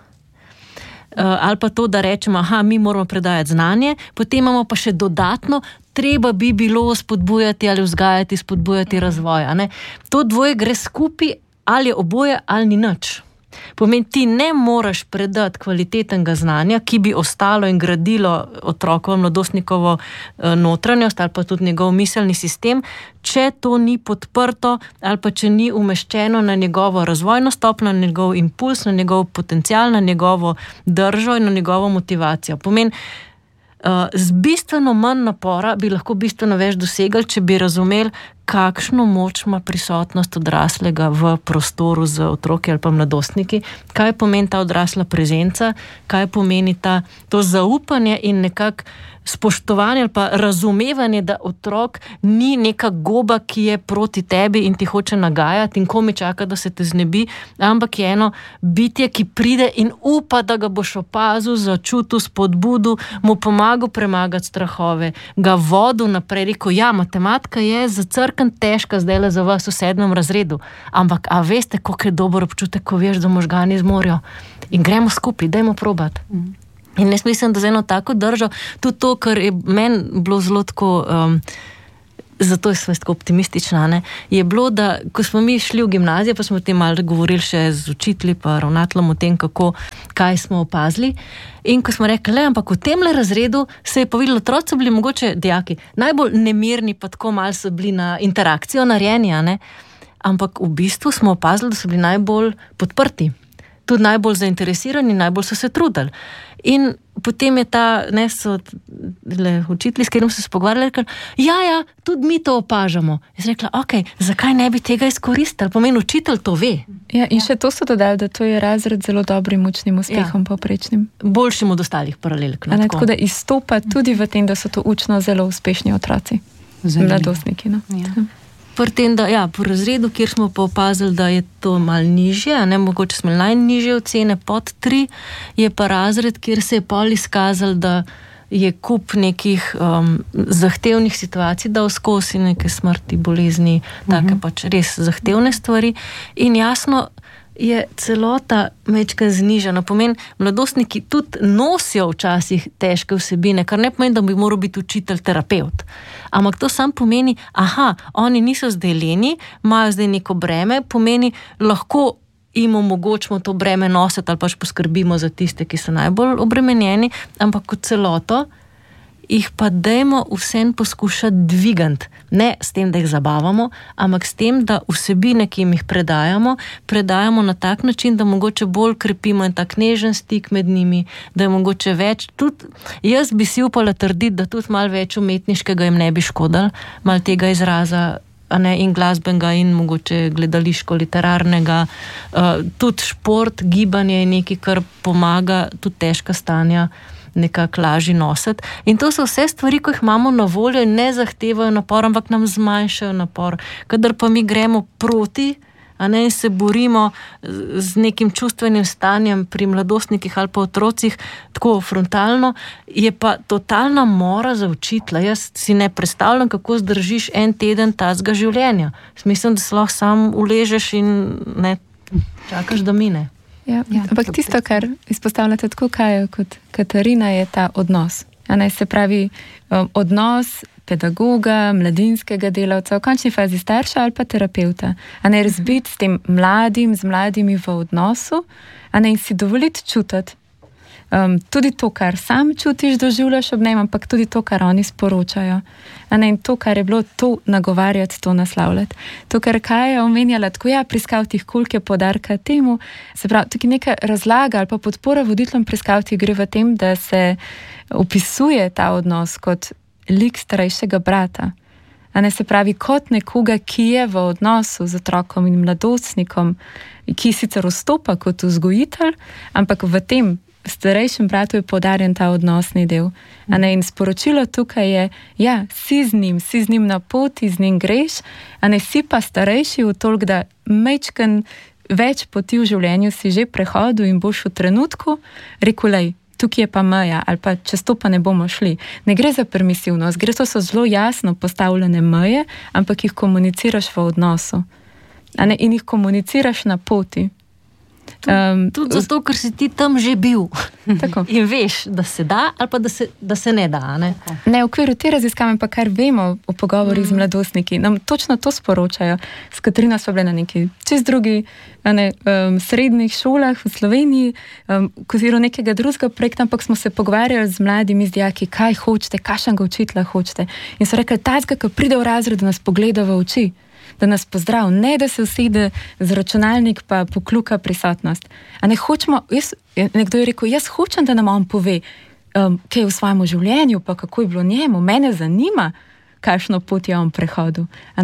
Uh, ali pa to, da rečemo, aha, mi moramo predajati znanje, potem imamo pa še dodatno, treba bi bilo spodbujati ali vzgajati, spodbujati razvoj. Ne? To dvoje gre skupaj, ali je oboje, ali ni nič. Pomeni, ti ne moraš predati kvalitetnega znanja, ki bi ostalo in gradilo otrokovo, mladostnikovo notranjost ali pa tudi njegov miselni sistem, če to ni podprto ali pa če ni umeščeno na njegovo razvojno stopnjo, na njegov impuls, na njegov potencial, na njegovo držo in na njegovo motivacijo. Pomeni, Uh, z bistveno manj napora bi lahko bistveno več dosegali, če bi razumeli, kakšno moč ima prisotnost odraslega v prostoru z otroki ali pa mladostniki, kaj pomeni ta odrasla prezenca, kaj pomeni ta, to zaupanje in nekak spoštovanje ali pa razumevanje, da otrok ni neka goba, ki je proti tebi in ti hoče nagajati in komi čaka, da se te znebi, ampak je eno bitje, ki pride in upa, da ga boš opazil, začutil, spodbudil, mu pomagal premagati strahove, ga vodil naprej, rekel, ja, matematika je zacrkan težka zdajle za vas v sedmem razredu, ampak a veste, koliko je dober občutek, ko veš, da možgani zmorijo in gremo skupaj, dajmo probati. Mm. In jaz mislim, da z eno tako držo, tudi to, kar je meni bilo zelo tako, um, zato sem tako optimistična, ne, je bilo, da ko smo mi šli v gimnazijo, pa smo o tem malo govorili še z učitelji pa ravnateljem o tem, kako, kaj smo opazili. In ko smo rekli, le, ampak v temle razredu se je pa videlo, otroci so bili mogoče dijaki najbolj nemirni, pa tako malo so bili na interakcijo narejeni, ne, ampak v bistvu smo opazili, da so bili najbolj podprti, tudi najbolj zainteresirani, najbolj so se trudili. In potem je ta, ne, so le, učitelji, s katerim so se pogovarjali, rekli, ja, ja, tudi mi to opažamo. Jaz rekla, ok, zakaj ne bi tega izkoristili? Pomeni, učitelj to ve. Ja, in še to so dodali, da to je razred zelo dobrim učnim uspehom, ja. Poprečnim. Boljšim od ostalih paralelk. Ne, tako. tako da izstopa tudi v tem, da so to učno zelo uspešni otroci. Mladostniki, no. Ja. Pri tem, da, ja, po razredu, kjer smo pa opazili, da je to malo nižje, a ne, mogoče smo najnižje ocene pod tri, je pa razred, kjer se je pol izkazali, da je kup nekih um, zahtevnih situacij, da skozi neke smrti, bolezni, uh-huh. take pač res zahtevne stvari. In jasno je celota mečkaj znižana. Pomen, mladostniki tudi nosijo včasih težke vsebine, kar ne pomeni, da bi moral biti učitelj terapeut. Ampak to sam pomeni, aha, oni niso zdaj leni, imajo zdaj neko breme, pomeni, lahko jim omogočimo to breme nositi ali pač poskrbimo za tiste, ki so najbolj obremenjeni, ampak kot celoto jih pa dajmo vsem poskušati dvigati. Ne s tem, da jih zabavamo, ampak s tem, da vsebine, ki jim jih predajamo, predajamo na tak način, da mogoče bolj krepimo in tak nežen stik med njimi, da je mogoče več. Tudi jaz bi si upala trditi, da tudi malo več umetniškega jim ne bi škodal, malo tega izraza, a ne, in glasbenega, in mogoče gledališko, literarnega. Uh, tudi šport, gibanje je nekaj, kar pomaga tudi težka stanja nekako lažje nositi. In to so vse stvari, ko jih imamo na voljo in ne zahtevajo napor, ampak nam zmanjšajo napor. Kadar pa mi gremo proti, a ne, in se borimo z nekim čustvenim stanjem pri mladostnikih ali pa otrocih, tako frontalno, je pa totalna mora za učitelja. Jaz si ne predstavljam, kako zdržiš en teden tazga življenja. Mislim, da se lahko sam uležeš in ne čakaš, da mine. Ja, ja, ampak tisto, kar izpostavljate tako Kajo kot Katarina, je ta odnos. Ne, se pravi, um, odnos pedagoga, mladinskega delavca, v končni fazi starša ali pa terapeuta. A ne razbiti s tem mladim, z mladimi v odnosu, a ne in si dovoliti čutiti um, tudi to, kar sam čutiš, doživljaš ob njem, ampak tudi to, kar oni sporočajo. A ne, in to, kar je bilo, to nagovarjati, to naslavljati. To, kar Kaja omenjala, tako ja, pri skavtih koliko je podarka temu, se pravi, tukaj neka razlaga ali pa podpora voditeljem pri skavtih gre v tem, da se opisuje ta odnos kot lik starejšega brata. A ne, se pravi, kot nekoga, ki je v odnosu z otrokom in mladostnikom, ki sicer vstopa kot vzgojitelj, ampak v tem starejšem bratu je podarjen ta odnosni del. A ne, in sporočilo tukaj je, ja, si z njim, si z njim na poti, z njim greš, a ne si pa starejši v toliko, da mečken več poti v življenju si že prehodil in boš v trenutku rekel, lej, tukaj je pa meja, ali pa čez to pa ne bomo šli. Ne gre za permisivnost, gre to so zelo jasno postavljene meje, ampak jih komuniciraš v odnosu. A ne, in jih komuniciraš na poti. Um, tudi zato, ker si ti tam že bil. Tako. In veš, da se da, ali pa da se, da se ne da. Ne? Ne, v okviru te raziskave pa kar vemo v pogovorih mm. z mladostniki, nam točno to sporočajo. S Katarino smo bili na neki čist drugi ne, um, srednjih šolah v Sloveniji, um, v okviru nekega drugega projekta, ampak smo se pogovarjali z mladimi, z dijaki, kaj hočete, kakšnega učitelja hočete. In so rekli, tazga, ki pride v razred, da nas pogleda v oči, da nas pozdrav, ne da se usede z računalnik pa pokluka prisotnost. A ne hočemo, jaz, nekdo je rekel, jaz hočem, da nam on pove, um, kaj v svojem življenju, pa kako je bilo njemu. Mene zanima, kakšno pot je on prehodil.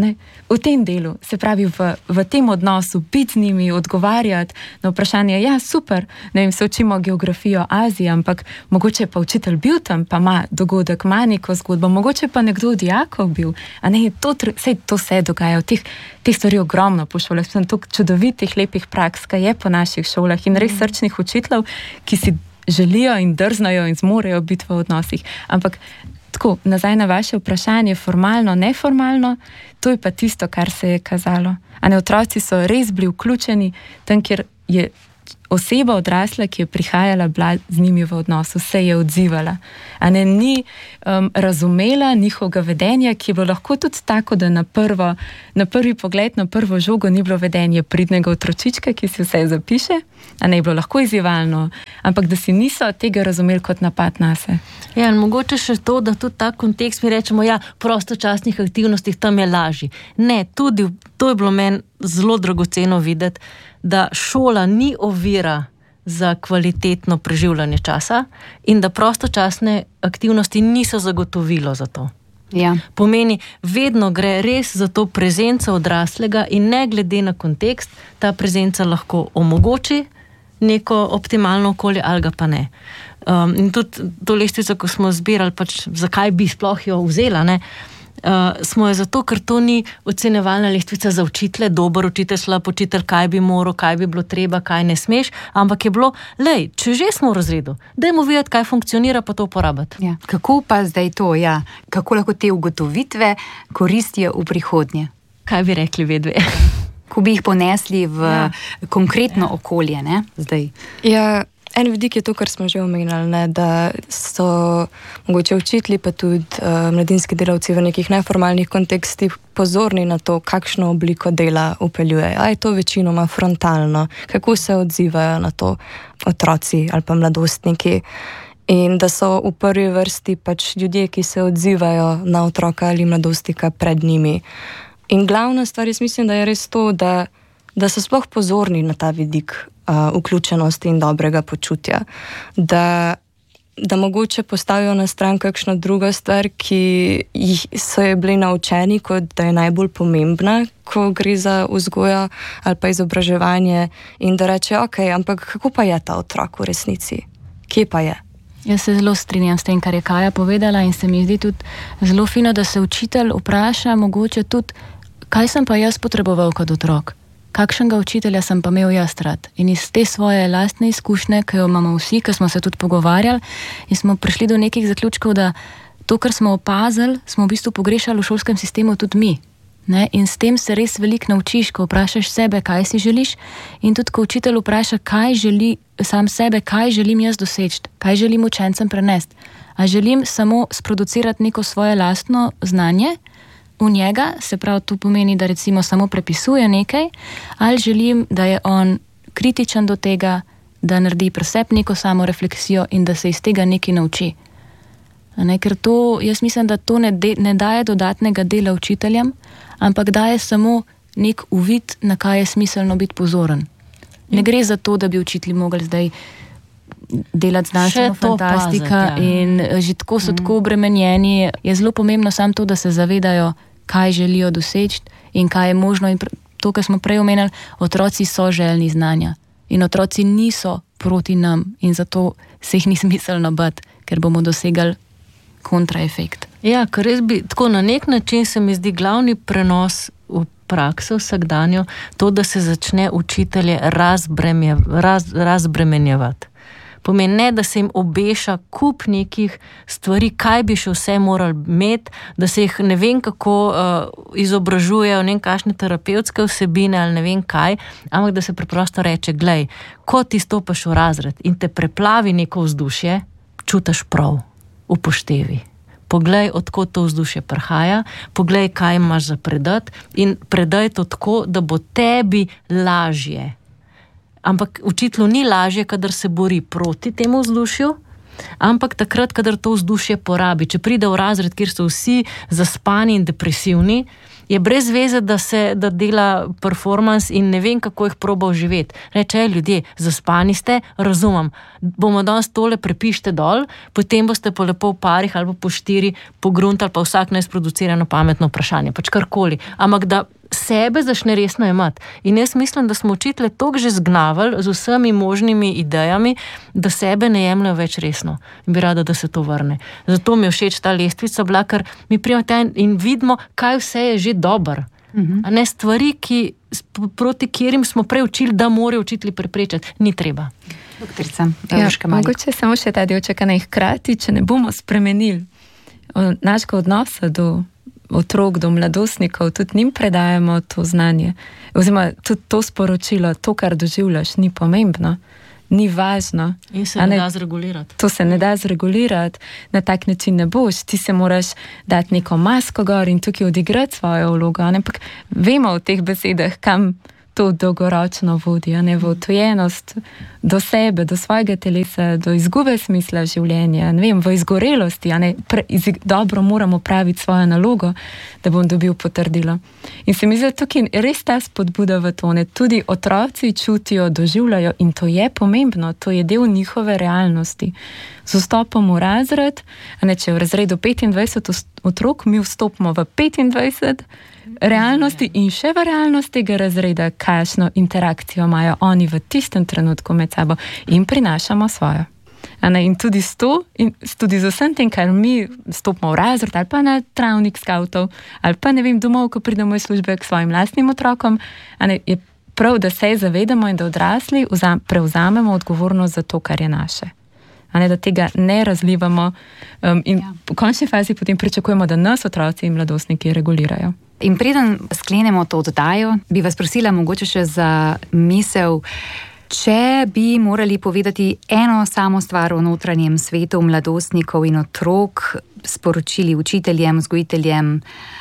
V tem delu, se pravi v, v tem odnosu, biti z njimi, odgovarjati na vprašanje, ja, super, ne vem, se učimo geografijo Azije, ampak mogoče pa učitelj bil tam, pa ima dogodek, ima neko zgodbo, mogoče pa nekdo od dijakov bil, a ne, to, sej, to se dogaja, teh, teh stvari ogromno po šolah, sem toliko čudovitih, lepih praks, kaj je po naših šolah in res srčnih učiteljev, ki si želijo in drznajo in zmorejo biti v odnosih, ampak tako, nazaj na vaše vprašanje, formalno, neformalno, to je pa tisto, kar se je kazalo. A ne, otroci so res bili vključeni tam, kjer je oseba odrasla, ki je prihajala, bila z njimi v odnosu, se je odzivala. A ne, ni um, razumela njihovega vedenja, ki je bilo lahko tudi tako, da na, prvo, na prvi pogled, na prvo žogo ni bilo vedenje pridnega otročička, ki si vse zapiše, a ne je bilo lahko izzivalno, ampak da si niso tega razumeli kot napad nase. Ja, in mogoče še to, da tudi ta kontekst mi rečemo, ja, prostočasnih aktivnostih tam je lažji. Ne, tudi to je bilo meni zelo dragoceno videti, da šola ni ovira za kvalitetno preživljanje časa in da prostočasne aktivnosti niso zagotovilo za to. Ja. Pomeni, vedno gre res za to prezenco odraslega in ne glede na kontekst, ta prezenca lahko omogoči neko optimalno okolje ali ga pa ne. Um, in tudi to lestvico, ko smo zbirali, pač zakaj bi sploh jo vzela, ne, uh, smo jo zato, ker to ni ocenjevalna lestvica za učitelje, dober učitelj, slab učitelj, kaj bi moral, kaj bi bilo treba, kaj ne smeš, ampak je bilo, lej, če že smo v razredu, dajmo videti, kaj funkcionira, pa to uporabiti. Ja. Kako pa zdaj to, ja, kako lahko te ugotovitve koristijo v prihodnje? Kaj bi rekli vedve? Ko bi jih ponesli v ja. konkretno ja. okolje, ne, zdaj? Ja, en vidik je to, kar smo že omenjali, ne, da so mogoče učitelji, pa tudi uh, mladinski delavci v nekih neformalnih kontekstih pozorni na to, kakšno obliko dela upeljujejo. A je to večinoma frontalno, kako se odzivajo na to otroci ali pa mladostniki. In da so v prvi vrsti pač ljudje, ki se odzivajo na otroka ali mladostnika pred njimi. In glavna stvar, jaz mislim, da je res to, da, da so sploh pozorni na ta vidik uh, vključenosti in dobrega počutja. Da, da mogoče postavijo na stran kakšno drugo stvar, ki jih so je bili naučeni, kot da je najbolj pomembna, ko gre za vzgojo ali pa izobraževanje, in da reče, ok, ampak kako pa je ta otrok v resnici? Kje pa je? Jaz se zelo strinjam s tem, kar je Kaja povedala, in se mi zdi tudi zelo fino, da se učitelj vpraša mogoče tudi, kaj sem pa jaz potreboval kot otrok, kakšnega učitelja sem pa imel jaz rad. In iz te svoje lastne izkušnje, ki jo imamo vsi, ki smo se tudi pogovarjali in smo prišli do nekih zaključkov, da to, kar smo opazili, smo v bistvu pogrešali v šolskem sistemu tudi mi. Ne? In s tem se res veliko naučiš, ko vprašaš sebe, kaj si želiš, in tudi ko učitelj vpraša, kaj želi sam sebe, kaj želim jaz doseči, kaj želim učencem prenesti. A želim samo sproducirati neko svoje lastno znanje v njega, se pravi, to pomeni, da recimo samo prepisuje nekaj, ali želim, da je on kritičen do tega, da naredi pri sebi neko samo refleksijo in da se iz tega nekaj nauči. Ne, ker to, jaz mislim, da to ne, de, ne daje dodatnega dela učiteljem, ampak daje samo nek uvid, na kaj je smiselno biti pozoren. Ne gre za to, da bi učitelji mogli zdaj delati znanstveno fantastika paziti, ja. In že tako so mm. tako obremenjeni. Je zelo pomembno samo to, da se zavedajo, kaj želijo doseči in kaj je možno. In to, kar smo prej omenjali, otroci so željni znanja in otroci niso proti nam in zato se jih ni smiselno bati, ker bomo dosegali kontraefekt. Ja, ker res bi, tako na nek način se mi zdi glavni prenos v prakso vsakdanjo, to, da se začne učitelje razbremje, raz, razbremenjevati. Pomeni ne, da se jim obeša kup nekih stvari, kaj bi še vse morali imeti, da se jih ne vem kako uh, izobražujejo, ne vem kakšne terapevtske vsebine ali ne vem kaj, ampak da se preprosto reče, glej, ko ti stopaš v razred in te preplavi neko vzdušje, čutiš prav, upoštevi. Poglej, odkot to vzdušje prihaja, poglej, kaj imaš za predati in predaj to tako, da bo tebi lažje. Ampak učitelju ni lažje, kadar se bori proti temu vzdušju, ampak takrat, kadar to vzdušje porabi. Če pride v razred, kjer so vsi zaspani in depresivni je brez veze, da se da dela performance in ne vem, kako jih proba živeti. Reče, ljudje, zaspani ste, razumem, bomo danes tole prepište dol, potem boste pa lepo v parih ali po štiri pogruntali pa vsak nesproducirano pametno vprašanje, pač karkoli. Ampak da sebe začne resno imati. In jaz mislim, da smo učitelje toliko že zgnavali z vsemi možnimi idejami, da sebe ne jemljajo več resno. In bi rada, da se to vrne. Zato mi je všeč ta lestvica bila, ker mi prijemo in vidimo, kaj vse je že dober. Uh-huh. A ne stvari, ki, proti katerim smo prej učili, da morajo učitelji preprečati. Ni treba. Doktorica, ja, mogoče samo še ta delček, ne hkrati, če ne bomo spremenili našega odnosa do otrok, do mladostnikov, tudi njim predajamo to znanje. Oziroma, tudi to sporočilo, to, kar doživljaš, ni pomembno, ni važno. In se ne, ne da zregulirati. To se ne da zregulirati, na tak način ne boš. Ti se moraš dati neko masko gor in tukaj odigrati svojo vlogo. Ampak vemo v teh besedah, kam to dolgoročno vodi, a ne v odtujenost do sebe, do svojega telesa, do izgube smisla življenja, ne vem, v izgorelosti, a ne, pre, iz, dobro moramo praviti svojo nalogo, da bom dobil potrdilo. In se mi zdi, tukaj res ta spodbuda v to, ne, tudi otroci čutijo, doživljajo in to je pomembno, to je del njihove realnosti. Z vstopom v razred, a ne, če je v razredu petindvajset otrok, mi vstopimo v petindvajset realnosti in še v realnosti tega razreda, kakšno interakcijo imajo oni v tistem trenutku med sabo in prinašamo svojo. In tudi s to, in tudi z vsem tem, kar mi stopimo v razred ali pa na travnik skavtov, ali pa ne vem, domov, ko pridemo iz službe k svojim lastnim otrokom, ne, je prav, da se zavedamo in da odrasli vzam, prevzamemo odgovornost za to, kar je naše. A ne, da tega ne razlivamo um, in ja. v končni fazi potem pričakujemo, da nas otroci in mladostniki regulirajo. In preden sklenemo to oddajo, bi vas prosila mogoče še za misel, če bi morali povedati eno samo stvar o notranjem svetu mladostnikov in otrok, sporočili učiteljem, vzgojiteljem,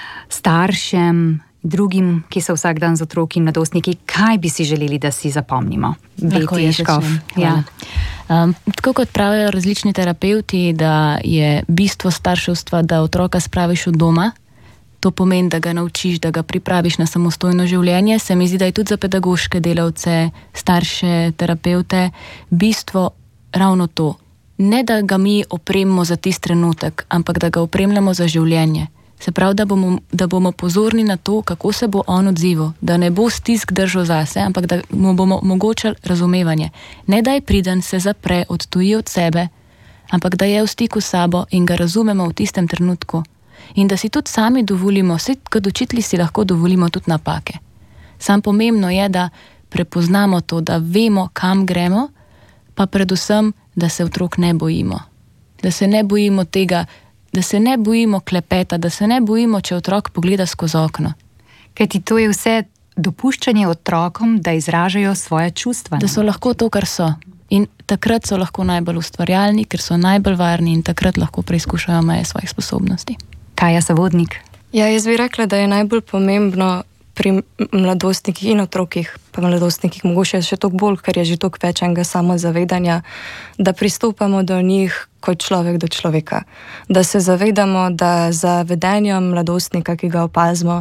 staršem, drugim, ki so vsak dan z otroki in mladostniki, kaj bi si želeli, da si zapomnimo? Lahko je škof. Ja. Um, tako kot pravijo različni terapeuti, da je bistvo starševstva, da otroka spraviš od doma, to pomeni, da ga naučiš, da ga pripraviš na samostojno življenje, se mi zdi, da je tudi za pedagoške delavce, starše, terapeute, bistvo ravno to. Ne, da ga mi opremimo za tisti trenutek, ampak da ga opremljamo za življenje. Se pravi, da bomo, da bomo pozorni na to, kako se bo on odzival, da ne bo stisk držal zase, ampak da mu bomo omogočili razumevanje. Ne, da je priden, se zapre, odtuji od sebe, ampak da je v stiku s sabo in ga razumemo v tistem trenutku. In da si tudi sami dovolimo, vse kot učitelji si lahko dovolimo tudi napake. Sam pomembno je, da prepoznamo to, da vemo, kam gremo, pa predvsem, da se otrok ne bojimo. Da se ne bojimo tega, da se ne bojimo klepeta, da se ne bojimo, če otrok pogleda skozi okno. Kajti to je vse dopuščanje otrokom, da izražajo svoje čustva. Da so lahko to, kar so. In takrat so lahko najbolj ustvarjalni, ker so najbolj varni in takrat lahko preizkušajo meje svojih sposobnosti. Kaja Savodnik. Ja, jaz bi rekla, da je najbolj pomembno pri mladostnikih in otrokih, pa mladostnikih mogoče še toliko bolj, ker je že toliko več enega samozavedanja, da pristopamo do njih kot človek do človeka. Da se zavedamo, da za vedenjem mladostnika, ki ga opazimo,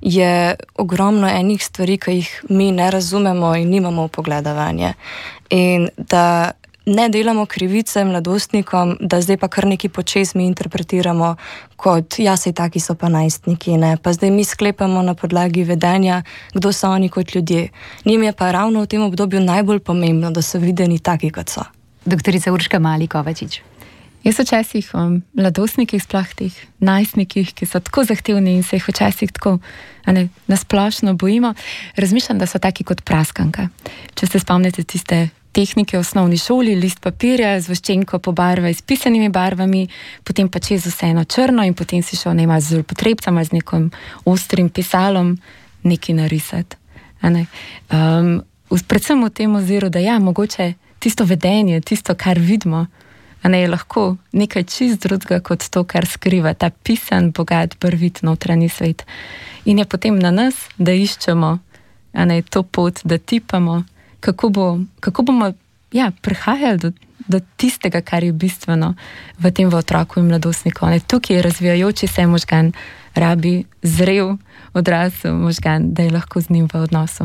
je ogromno enih stvari, ki jih mi ne razumemo in nimamo vpogleda vanje. In da ne delamo krivice mladostnikom, da zdaj pa kar neki počez mi interpretiramo kot, ja, sej taki so pa najstniki, ne, pa zdaj mi sklepamo na podlagi vedenja, kdo so oni kot ljudje. Njim je pa ravno v tem obdobju najbolj pomembno, da so videni taki, kot so. Doktorica Urška Mali Kovačič. Jaz včasih o mladostnikih, sploh teh najstnikih, ki so tako zahtevni in se jih včasih tako ne, nasplošno bojimo, razmišljam, da so taki kot praskanka. Če se spomnite tiste tehnike v osnovni šoli, list papirja, zvoščenko pobarvaj s pisanimi barvami, potem pa čez vseeno črno in potem si šel nema z potrebcem ali z nekim ostrim pisalom nekaj narisati. Ne? Um, predvsem v tem oziru, da ja, mogoče tisto vedenje, tisto, kar vidimo, a ne je lahko nekaj čist drugega kot to, kar skriva ta pisan, bogat, barvit notranji svet. In je potem na nas, da iščemo a ne, to pot, da tipamo, kako, bo, kako bomo ja, prihajali do, do tistega, kar je bistveno v tem v otroku in mladostniku. Ne? Tukaj je razvijajoči se možgan, rabi zrel odrasel možgan, da je lahko z njim v odnosu.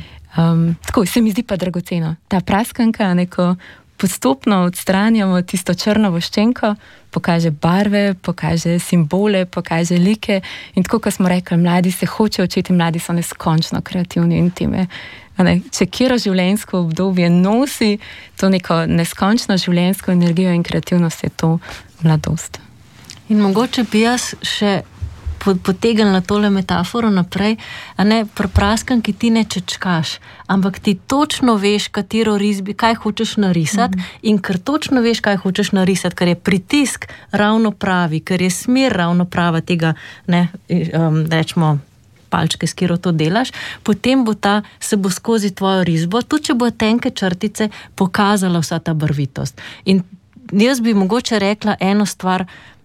Um, tako se mi zdi pa dragoceno. Ta praskanka, neko postopno odstranjamo tisto črno voščenko, pokaže barve, pokaže simbole, pokaže like in tako, kot smo rekli, mladi se hoče učiti, mladi so neskončno kreativni in time. Ne, če kjero življenjsko obdobje nosi to neko neskončno življenjsko energijo in kreativnost, je to mladost. In mogoče bi jaz še potegnila tole metaforo naprej, a ne, pri praskanki ti ne čečkaš, ampak ti točno veš, katero risbi, kaj hočeš narisati mm-hmm. in ker točno veš, kaj hočeš narisati, ker je pritisk ravno pravi, ker je smer ravno prava tega, ne, um, rečemo, palčke, s katero to delaš, potem bo ta, se bo skozi tvojo risbo, tudi če bo tenke črtice, pokazala vsa ta barvitost. In jaz bi mogoče rekla eno stvar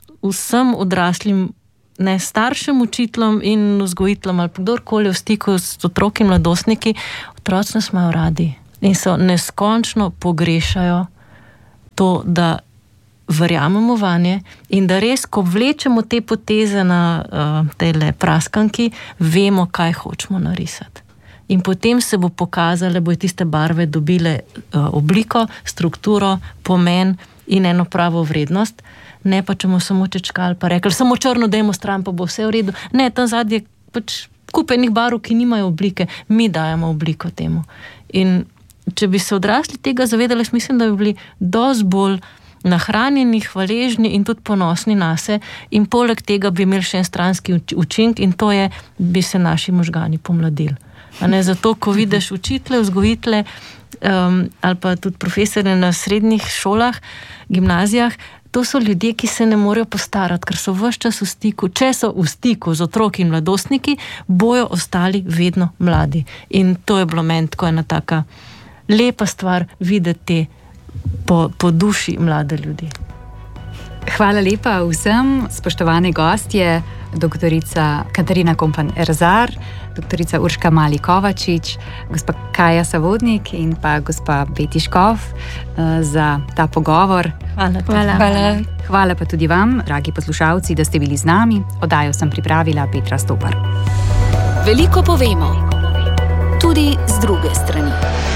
vsem odraslim, ne, staršem, učiteljem in vzgojiteljem ali kdorkoli v stiku s otroki in mladostniki, otroci nas imajo radi in so neskončno pogrešajo to, da verjamemo vanje in da res, ko vlečemo te poteze na uh, tele praskanki, vemo, kaj hočemo narisati. In potem se bo pokazale, bojo tiste barve dobile uh, obliko, strukturo, pomen in eno pravo vrednost. Ne pa, če bomo samo čečkali, pa rekli, samo črno dajmo stran, pa bo vse v redu. Ne, tam zadnje pač kupenih barv, ki nimajo oblike, mi dajemo obliko temu. In če bi se odrasli tega zavedali, mislim, da bi bili dosti bolj nahranjeni, hvaležni in tudi ponosni nase in poleg tega bi imeli še en stranski učink in to je, bi se naši možgani pomladili. A ne, zato, ko vidiš učitelje, vzgojitelje um, ali pa tudi profesorje na srednjih šolah, gimnazijah, to so ljudje, ki se ne morejo postarati, ker so ves čas v stiku. Če so v stiku z otroki in mladostniki, bojo ostali vedno mladi. In to je bilo meni tako ena taka lepa stvar videti po, po duši mlade ljudi. Hvala lepa vsem, spoštovane gostje, doktorica Katarina Kompan-Erzar, doktorica Urška Mali-Kovačič, gospa Kaja Savodnik in pa gospa Beti Škof za ta pogovor. Hvala. Hvala. Hvala. Hvala pa tudi vam, dragi poslušalci, da ste bili z nami. Oddajo sem pripravila Petra Stopar. Veliko povemo, tudi z druge strani.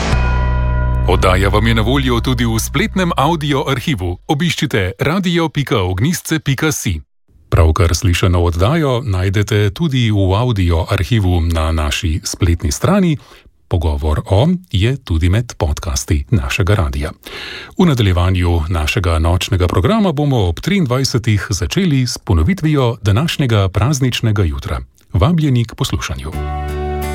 Oddaja vam je na voljo tudi v spletnem audio arhivu. Obiščite radio pika ognjisce pika si. Pravkar slišano oddajo najdete tudi v audio arhivu na naši spletni strani. Pogovor o je tudi med podcasti našega radia. V nadaljevanju našega nočnega programa bomo ob triindvajsetih začeli s ponovitvijo današnjega prazničnega jutra. Vabljeni k poslušanju.